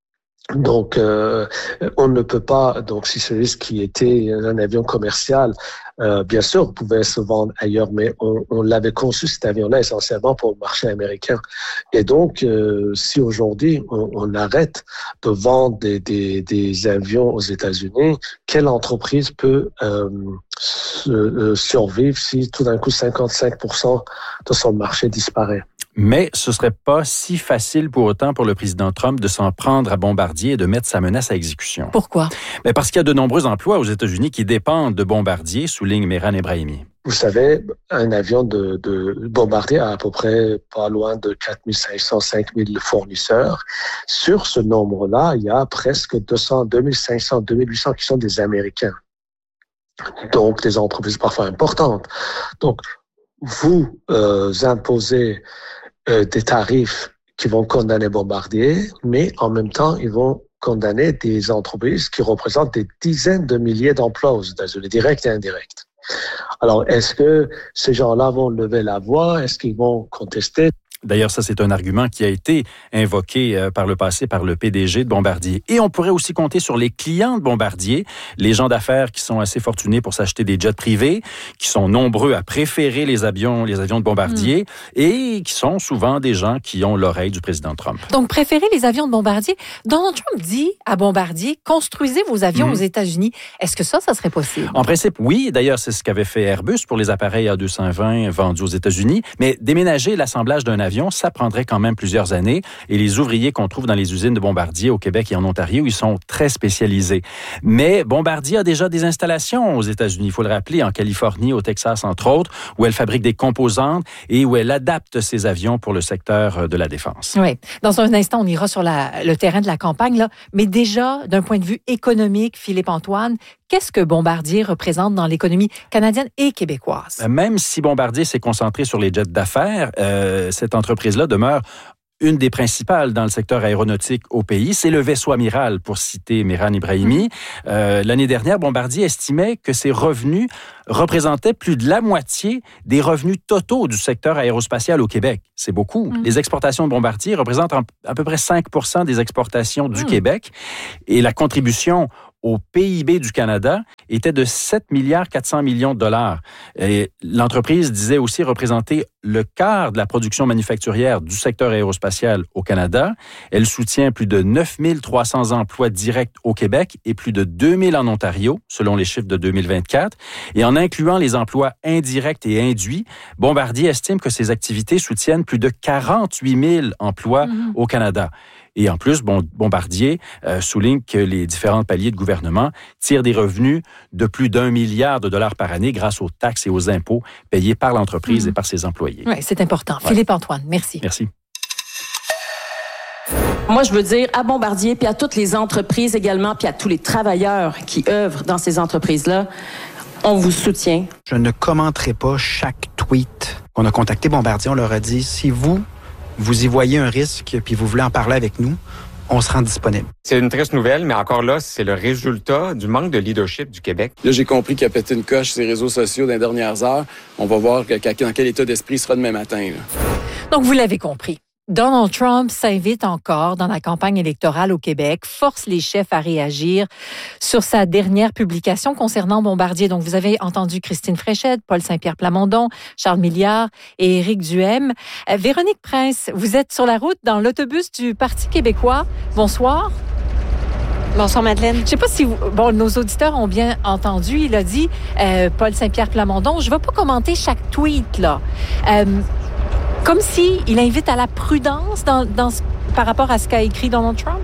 Donc, euh, on ne peut pas, donc C-Series qui était un avion commercial, euh, bien sûr, pouvait se vendre ailleurs, mais on, on l'avait conçu, cet avion-là, essentiellement pour le marché américain. Et donc, euh, si aujourd'hui, on, on arrête de vendre des, des, des avions aux États-Unis, quelle entreprise peut euh, se, euh, survivre si tout d'un coup cinquante-cinq pour cent de son marché disparaît? Mais ce serait pas si facile pour autant pour le président Trump de s'en prendre à Bombardier et de mettre sa menace à exécution. Pourquoi? Mais parce qu'il y a de nombreux emplois aux États-Unis qui dépendent de Bombardier, souligne Mehran Ibrahimi. Vous savez, un avion de, de Bombardier a à peu près pas loin de quatre mille cinq cents, cinq mille fournisseurs. Sur ce nombre-là, il y a presque deux cents, deux mille cinq cents, deux mille huit cents qui sont des Américains. Donc, des entreprises parfois importantes. Donc, vous euh, imposez euh, des tarifs qui vont condamner Bombardier, mais en même temps, ils vont condamner des entreprises qui représentent des dizaines de milliers d'emplois aux États-Unis, directs et indirects. Alors, est-ce que ces gens-là vont lever la voix? Est-ce qu'ils vont contester? D'ailleurs, ça, c'est un argument qui a été invoqué euh, par le passé par le P D G de Bombardier. Et on pourrait aussi compter sur les clients de Bombardier, les gens d'affaires qui sont assez fortunés pour s'acheter des jets privés, qui sont nombreux à préférer les avions, les avions de Bombardier mmh. et qui sont souvent des gens qui ont l'oreille du président Trump. Donc, préférer les avions de Bombardier. Donald Trump dit à Bombardier, construisez vos avions mmh. aux États-Unis. Est-ce que ça, ça serait possible? En principe, oui. D'ailleurs, c'est ce qu'avait fait Airbus pour les appareils A deux cent vingt vendus aux États-Unis. Mais déménager l'assemblage d'un avion, ça prendrait quand même plusieurs années. Et les ouvriers qu'on trouve dans les usines de Bombardier au Québec et en Ontario, ils sont très spécialisés. Mais Bombardier a déjà des installations aux États-Unis. Il faut le rappeler, en Californie, au Texas, entre autres, où elle fabrique des composantes et où elle adapte ses avions pour le secteur de la défense. Oui. Dans un instant, on ira sur la, le terrain de la campagne, là. Mais déjà, d'un point de vue économique, Philippe-Antoine, qu'est-ce que Bombardier représente dans l'économie canadienne et québécoise? Même si Bombardier s'est concentré sur les jets d'affaires, euh, cette entreprise-là demeure une des principales dans le secteur aéronautique au pays. C'est le vaisseau amiral, pour citer Mehran Ibrahimi. Euh, l'année dernière, Bombardier estimait que ses revenus représentaient plus de la moitié des revenus totaux du secteur aérospatial au Québec. C'est beaucoup. Mmh. Les exportations de Bombardier représentent à peu près cinq pour cent des exportations du mmh. Québec. Et la contribution au P I B du Canada était de sept milliards quatre cents millions de dollars. Et l'entreprise disait aussi représenter le quart de la production manufacturière du secteur aérospatial au Canada. Elle soutient plus de neuf mille trois cents emplois directs au Québec et plus de deux mille en Ontario, selon les chiffres de deux mille vingt-quatre. Et en incluant les emplois indirects et induits, Bombardier estime que ses activités soutiennent plus de quarante-huit mille emplois mmh. au Canada. Et en plus, bon, Bombardier euh, souligne que les différents paliers de gouvernement tirent des revenus de plus d'un milliard de dollars par année grâce aux taxes et aux impôts payés par l'entreprise mmh. et par ses employés. Oui, c'est important. Ouais. Philippe-Antoine, merci. Merci. Moi, je veux dire à Bombardier, puis à toutes les entreprises également, puis à tous les travailleurs qui œuvrent dans ces entreprises-là, on vous soutient. Je ne commenterai pas chaque tweet. On a contacté Bombardier, on leur a dit, si vous, vous y voyez un risque, puis vous voulez en parler avec nous, on se rend disponible. C'est une triste nouvelle, mais encore là, c'est le résultat du manque de leadership du Québec. Là, j'ai compris qu'il a pété une coche sur les réseaux sociaux dans les dernières heures. On va voir dans quel état d'esprit il sera demain matin. Là. Donc, vous l'avez compris. Donald Trump s'invite encore dans la campagne électorale au Québec, force les chefs à réagir sur sa dernière publication concernant Bombardier. Donc, vous avez entendu Christine Fréchette, Paul Saint-Pierre Plamondon, Charles Milliard et Éric Duhem. Euh, Véronique Prince, vous êtes sur la route dans l'autobus du Parti québécois. Bonsoir. Bonsoir, Madeleine. Je ne sais pas si vous, bon, nos auditeurs ont bien entendu. Il a dit, euh, Paul Saint-Pierre Plamondon, je ne vais pas commenter chaque tweet, là. Euh, Comme si il invite à la prudence dans, dans, par rapport à ce qu'a écrit Donald Trump?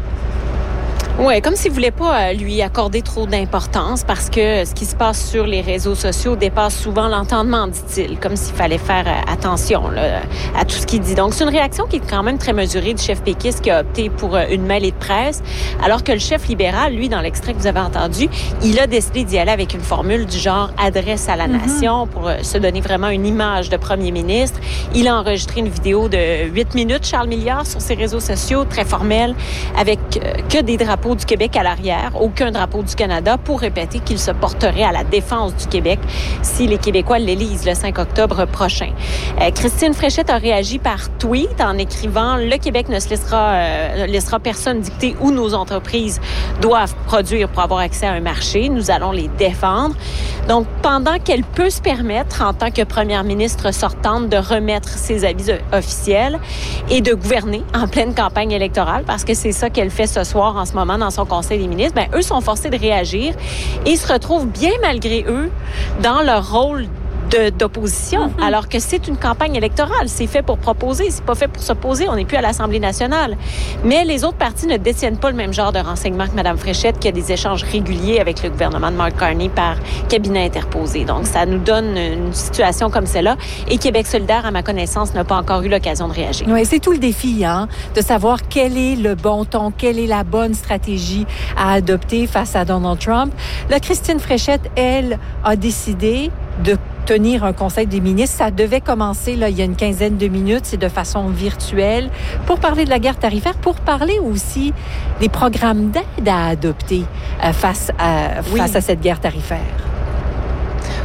Oui, comme s'il ne voulait pas lui accorder trop d'importance parce que ce qui se passe sur les réseaux sociaux dépasse souvent l'entendement, dit-il, comme s'il fallait faire attention là, à tout ce qu'il dit. Donc, c'est une réaction qui est quand même très mesurée du chef péquiste qui a opté pour une mêlée de presse, alors que le chef libéral, lui, dans l'extrait que vous avez entendu, il a décidé d'y aller avec une formule du genre « adresse à la mm-hmm. nation » pour se donner vraiment une image de premier ministre. Il a enregistré une vidéo de huit minutes, Charles Milliard, sur ses réseaux sociaux, très formelle, avec que des drapeaux du Québec à l'arrière, aucun drapeau du Canada, pour répéter qu'il se porterait à la défense du Québec si les Québécois l'élisent le cinq octobre prochain. Euh, Christine Fréchette a réagi par tweet en écrivant « Le Québec ne se laissera, euh, laissera personne dicter où nos entreprises doivent produire pour avoir accès à un marché. Nous allons les défendre. » Donc, pendant qu'elle peut se permettre, en tant que première ministre sortante, de remettre ses avis officiels et de gouverner en pleine campagne électorale, parce que c'est ça qu'elle fait ce soir en ce moment dans son conseil des ministres, ben eux sont forcés de réagir et se retrouvent bien malgré eux dans leur rôle de, d'opposition, mm-hmm. alors que c'est une campagne électorale. C'est fait pour proposer, c'est pas fait pour s'opposer. On n'est plus à l'Assemblée nationale. Mais les autres partis ne détiennent pas le même genre de renseignements que Mme Fréchette, qui a des échanges réguliers avec le gouvernement de Mark Carney par cabinet interposé. Donc, ça nous donne une situation comme celle-là. Et Québec solidaire, à ma connaissance, n'a pas encore eu l'occasion de réagir. Oui, c'est tout le défi, hein, de savoir quel est le bon ton, quelle est la bonne stratégie à adopter face à Donald Trump. Là, Christine Fréchette, elle, a décidé de tenir un conseil des ministres. Ça devait commencer là, il y a une quinzaine de minutes, c'est de façon virtuelle, pour parler de la guerre tarifaire, pour parler aussi des programmes d'aide à adopter euh, face, à, oui. face à cette guerre tarifaire.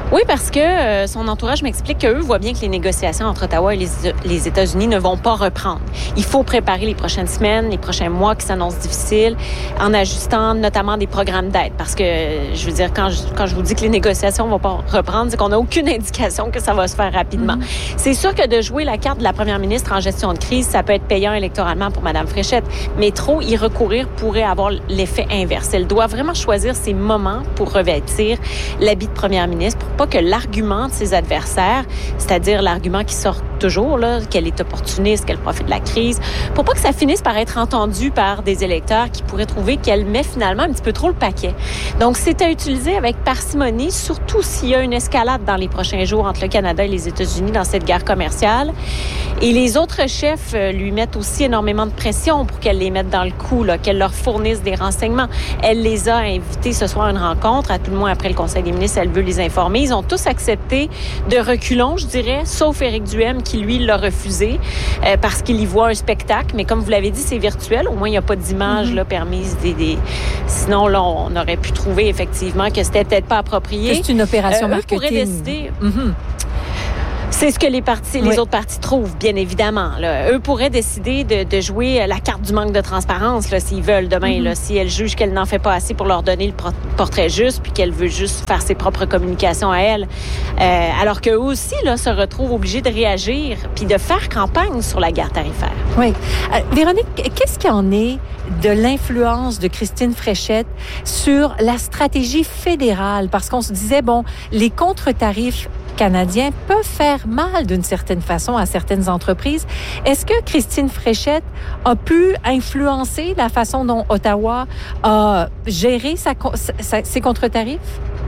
Oui, parce que euh, son entourage m'explique qu'eux voient bien que les négociations entre Ottawa et les, les États-Unis ne vont pas reprendre. Il faut préparer les prochaines semaines, les prochains mois qui s'annoncent difficiles, en ajustant notamment des programmes d'aide. Parce que, je veux dire, quand je, quand je vous dis que les négociations ne vont pas reprendre, c'est qu'on n'a aucune indication que ça va se faire rapidement. Mm-hmm. C'est sûr que de jouer la carte de la première ministre en gestion de crise, ça peut être payant électoralement pour Mme Fréchette, mais trop y recourir pourrait avoir l'effet inverse. Elle doit vraiment choisir ses moments pour revêtir l'habit de première ministre, pour pas que l'argument de ses adversaires, c'est-à-dire l'argument qui sort toujours, là, qu'elle est opportuniste, qu'elle profite de la crise, pour pas que ça finisse par être entendu par des électeurs qui pourraient trouver qu'elle met finalement un petit peu trop le paquet. Donc, c'est à utiliser avec parcimonie, surtout s'il y a une escalade dans les prochains jours entre le Canada et les États-Unis dans cette guerre commerciale. Et les autres chefs lui mettent aussi énormément de pression pour qu'elle les mette dans le coup, là, qu'elle leur fournisse des renseignements. Elle les a invités ce soir à une rencontre, à tout le moins après le Conseil des ministres, elle veut les informer. Ils ont tous accepté de reculons, je dirais, sauf Éric Duhem qui, lui, l'a refusé euh, parce qu'il y voit un spectacle. Mais comme vous l'avez dit, c'est virtuel. Au moins, il n'y a pas d'image mm-hmm. là, permise. Des, des... Sinon, là, on aurait pu trouver effectivement que c'était peut-être pas approprié. C'est une opération euh, marketing. Eux pourraient décider... Mm-hmm. C'est ce que les partis, les oui. autres partis trouvent, bien évidemment. Là. Eux pourraient décider de, de jouer la carte du manque de transparence, là, s'ils veulent demain. Mm-hmm. Là, si elles jugent qu'elle n'en fait pas assez pour leur donner le portrait juste, puis qu'elle veut juste faire ses propres communications à elle. Euh, alors qu'eux aussi là, se retrouvent obligés de réagir, puis de faire campagne sur la guerre tarifaire. Oui. Euh, Véronique, qu'est-ce qu'il en est de l'influence de Christine Fréchette sur la stratégie fédérale? Parce qu'on se disait, bon, les contre-tarifs canadiens peuvent faire mal d'une certaine façon à certaines entreprises. Est-ce que Christine Fréchette a pu influencer la façon dont Ottawa a géré sa, sa, ses contre-tarifs?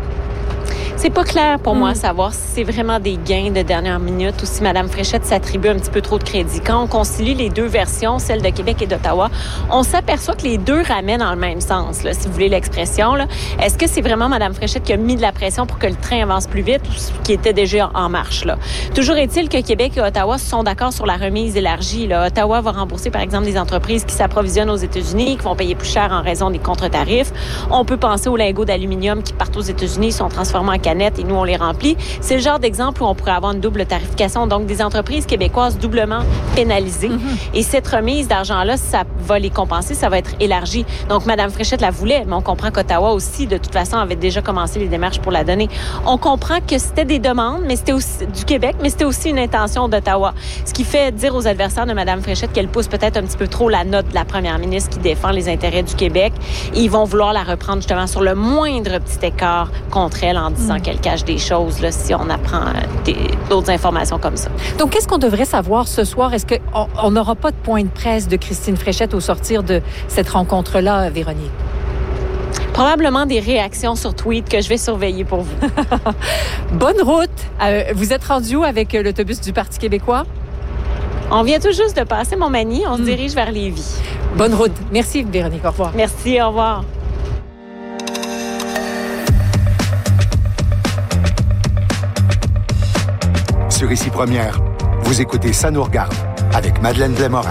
C'est pas clair pour mmh. moi savoir si c'est vraiment des gains de dernière minute ou si Mme Fréchette s'attribue un petit peu trop de crédit. Quand on concilie les deux versions, celle de Québec et d'Ottawa, on s'aperçoit que les deux ramènent dans le même sens, là, si vous voulez l'expression. Là. Est-ce que c'est vraiment Mme Fréchette qui a mis de la pression pour que le train avance plus vite ou qui était déjà en marche? Là? Toujours est-il que Québec et Ottawa sont d'accord sur la remise élargie. Là. Ottawa va rembourser, par exemple, des entreprises qui s'approvisionnent aux États-Unis, qui vont payer plus cher en raison des contre-tarifs. On peut penser aux lingots d'aluminium qui partent aux États-Unis, sont transformés en canettes et nous, on les remplit. C'est le genre d'exemple où on pourrait avoir une double tarification, donc des entreprises québécoises doublement pénalisées. Mm-hmm. Et cette remise d'argent-là, ça va les compenser, ça va être élargi. Donc, Mme Fréchette la voulait, mais on comprend qu'Ottawa aussi, de toute façon, avait déjà commencé les démarches pour la donner. On comprend que c'était des demandes, mais c'était aussi du Québec, mais c'était aussi une intention d'Ottawa. Ce qui fait dire aux adversaires de Mme Fréchette qu'elle pousse peut-être un petit peu trop la note de la première ministre qui défend les intérêts du Québec. Et ils vont vouloir la reprendre justement sur le moindre petit écart contre elle en disant mm. qu'elle cache des choses là, si on apprend des, d'autres informations comme ça. Donc, qu'est-ce qu'on devrait savoir ce soir? Est-ce qu'on n'aura pas de point de presse de Christine Fréchette au sortir de cette rencontre-là, Véronique? Probablement des réactions sur tweet que je vais surveiller pour vous. Bonne route! Euh, vous êtes rendu où avec l'autobus du Parti québécois? On vient tout juste de passer Montmagny. On mm. se dirige vers Lévis. Bonne route. Merci, Véronique. Au revoir. Merci. Au revoir. Sur Ici Première, vous écoutez Ça nous regarde avec Madeleine Blais-Morin.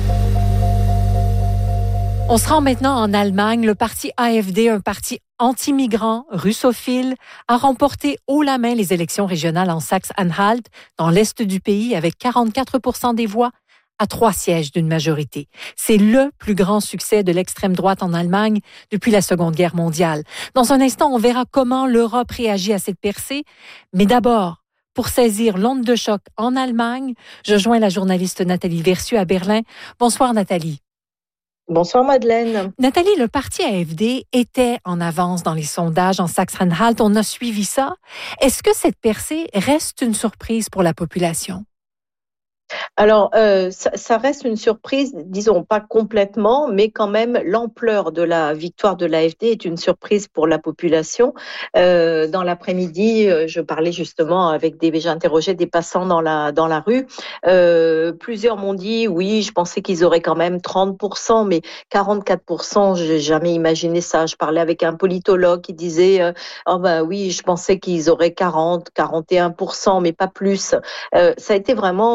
On se rend maintenant en Allemagne. Le parti A F D, un parti anti-migrant, russophile, a remporté haut la main les élections régionales en Saxe-Anhalt, dans l'est du pays, avec quarante-quatre pour cent des voix à trois sièges d'une majorité. C'est le plus grand succès de l'extrême droite en Allemagne depuis la Seconde Guerre mondiale. Dans un instant, on verra comment l'Europe réagit à cette percée. Mais d'abord, pour saisir l'onde de choc en Allemagne, je joins la journaliste Nathalie Versieux à Berlin. Bonsoir Nathalie. Bonsoir Madeleine. Nathalie, le parti A F D était en avance dans les sondages en Saxe-Anhalt. On a suivi ça. Est-ce que cette percée reste une surprise pour la population? Alors, euh, ça, ça reste une surprise, disons pas complètement, mais quand même l'ampleur de la victoire de l'A F D est une surprise pour la population. Euh, dans l'après-midi, je parlais justement avec des, j'interrogeais des passants dans la dans la rue. Euh, plusieurs m'ont dit oui, je pensais qu'ils auraient quand même trente pour cent, mais quarante-quatre pour cent, j'ai jamais imaginé ça. Je parlais avec un politologue qui disait euh, oh ben oui, je pensais qu'ils auraient quarante, quarante et un pour cent, mais pas plus. Euh, ça a été vraiment euh,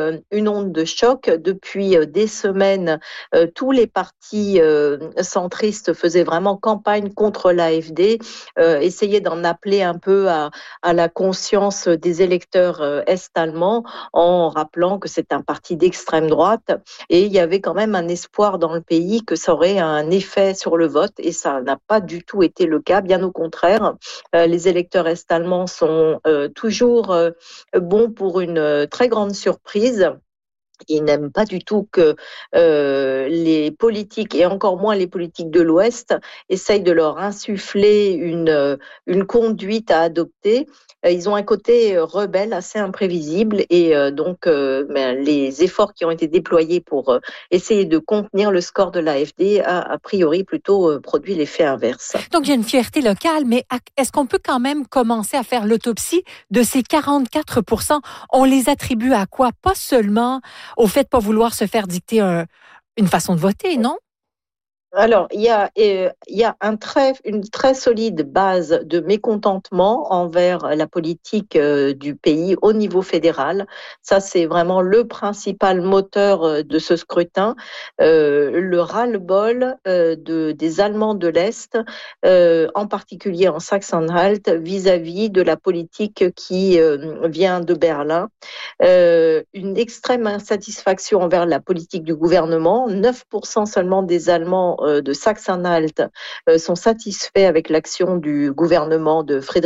euh, une onde de choc. Depuis euh, des semaines, euh, tous les partis euh, centristes faisaient vraiment campagne contre l'A F D, euh, essayaient d'en appeler un peu à, à la conscience des électeurs euh, est-allemands en rappelant que c'est un parti d'extrême droite. Et il y avait quand même un espoir dans le pays que ça aurait un effet sur le vote, et ça n'a pas du tout été le cas, bien au contraire. Euh, les électeurs est-allemands sont euh, toujours euh, bons pour une euh, très grande surprise. Ils n'aiment pas du tout que euh, les politiques, et encore moins les politiques de l'Ouest, essayent de leur insuffler une, une conduite à adopter. Ils ont un côté rebelle assez imprévisible, et euh, donc euh, ben, les efforts qui ont été déployés pour euh, essayer de contenir le score de l'A F D a a priori plutôt euh, produit l'effet inverse. Donc il y a une fierté locale, mais est-ce qu'on peut quand même commencer à faire l'autopsie de ces quarante-quatre pour cent? On les attribue à quoi? Pas seulement au fait de pas vouloir se faire dicter un, une façon de voter, non? Alors, il y a, euh, il y a un très, une très solide base de mécontentement envers la politique euh, du pays au niveau fédéral. Ça, c'est vraiment le principal moteur euh, de ce scrutin. Euh, le ras-le-bol euh, de, des Allemands de l'Est, euh, en particulier en Saxe-Anhalt, vis-à-vis de la politique qui euh, vient de Berlin. Euh, une extrême insatisfaction envers la politique du gouvernement. neuf pour cent seulement des Allemands de Saxe-Anhalt sont satisfaits avec l'action du gouvernement de Friedrich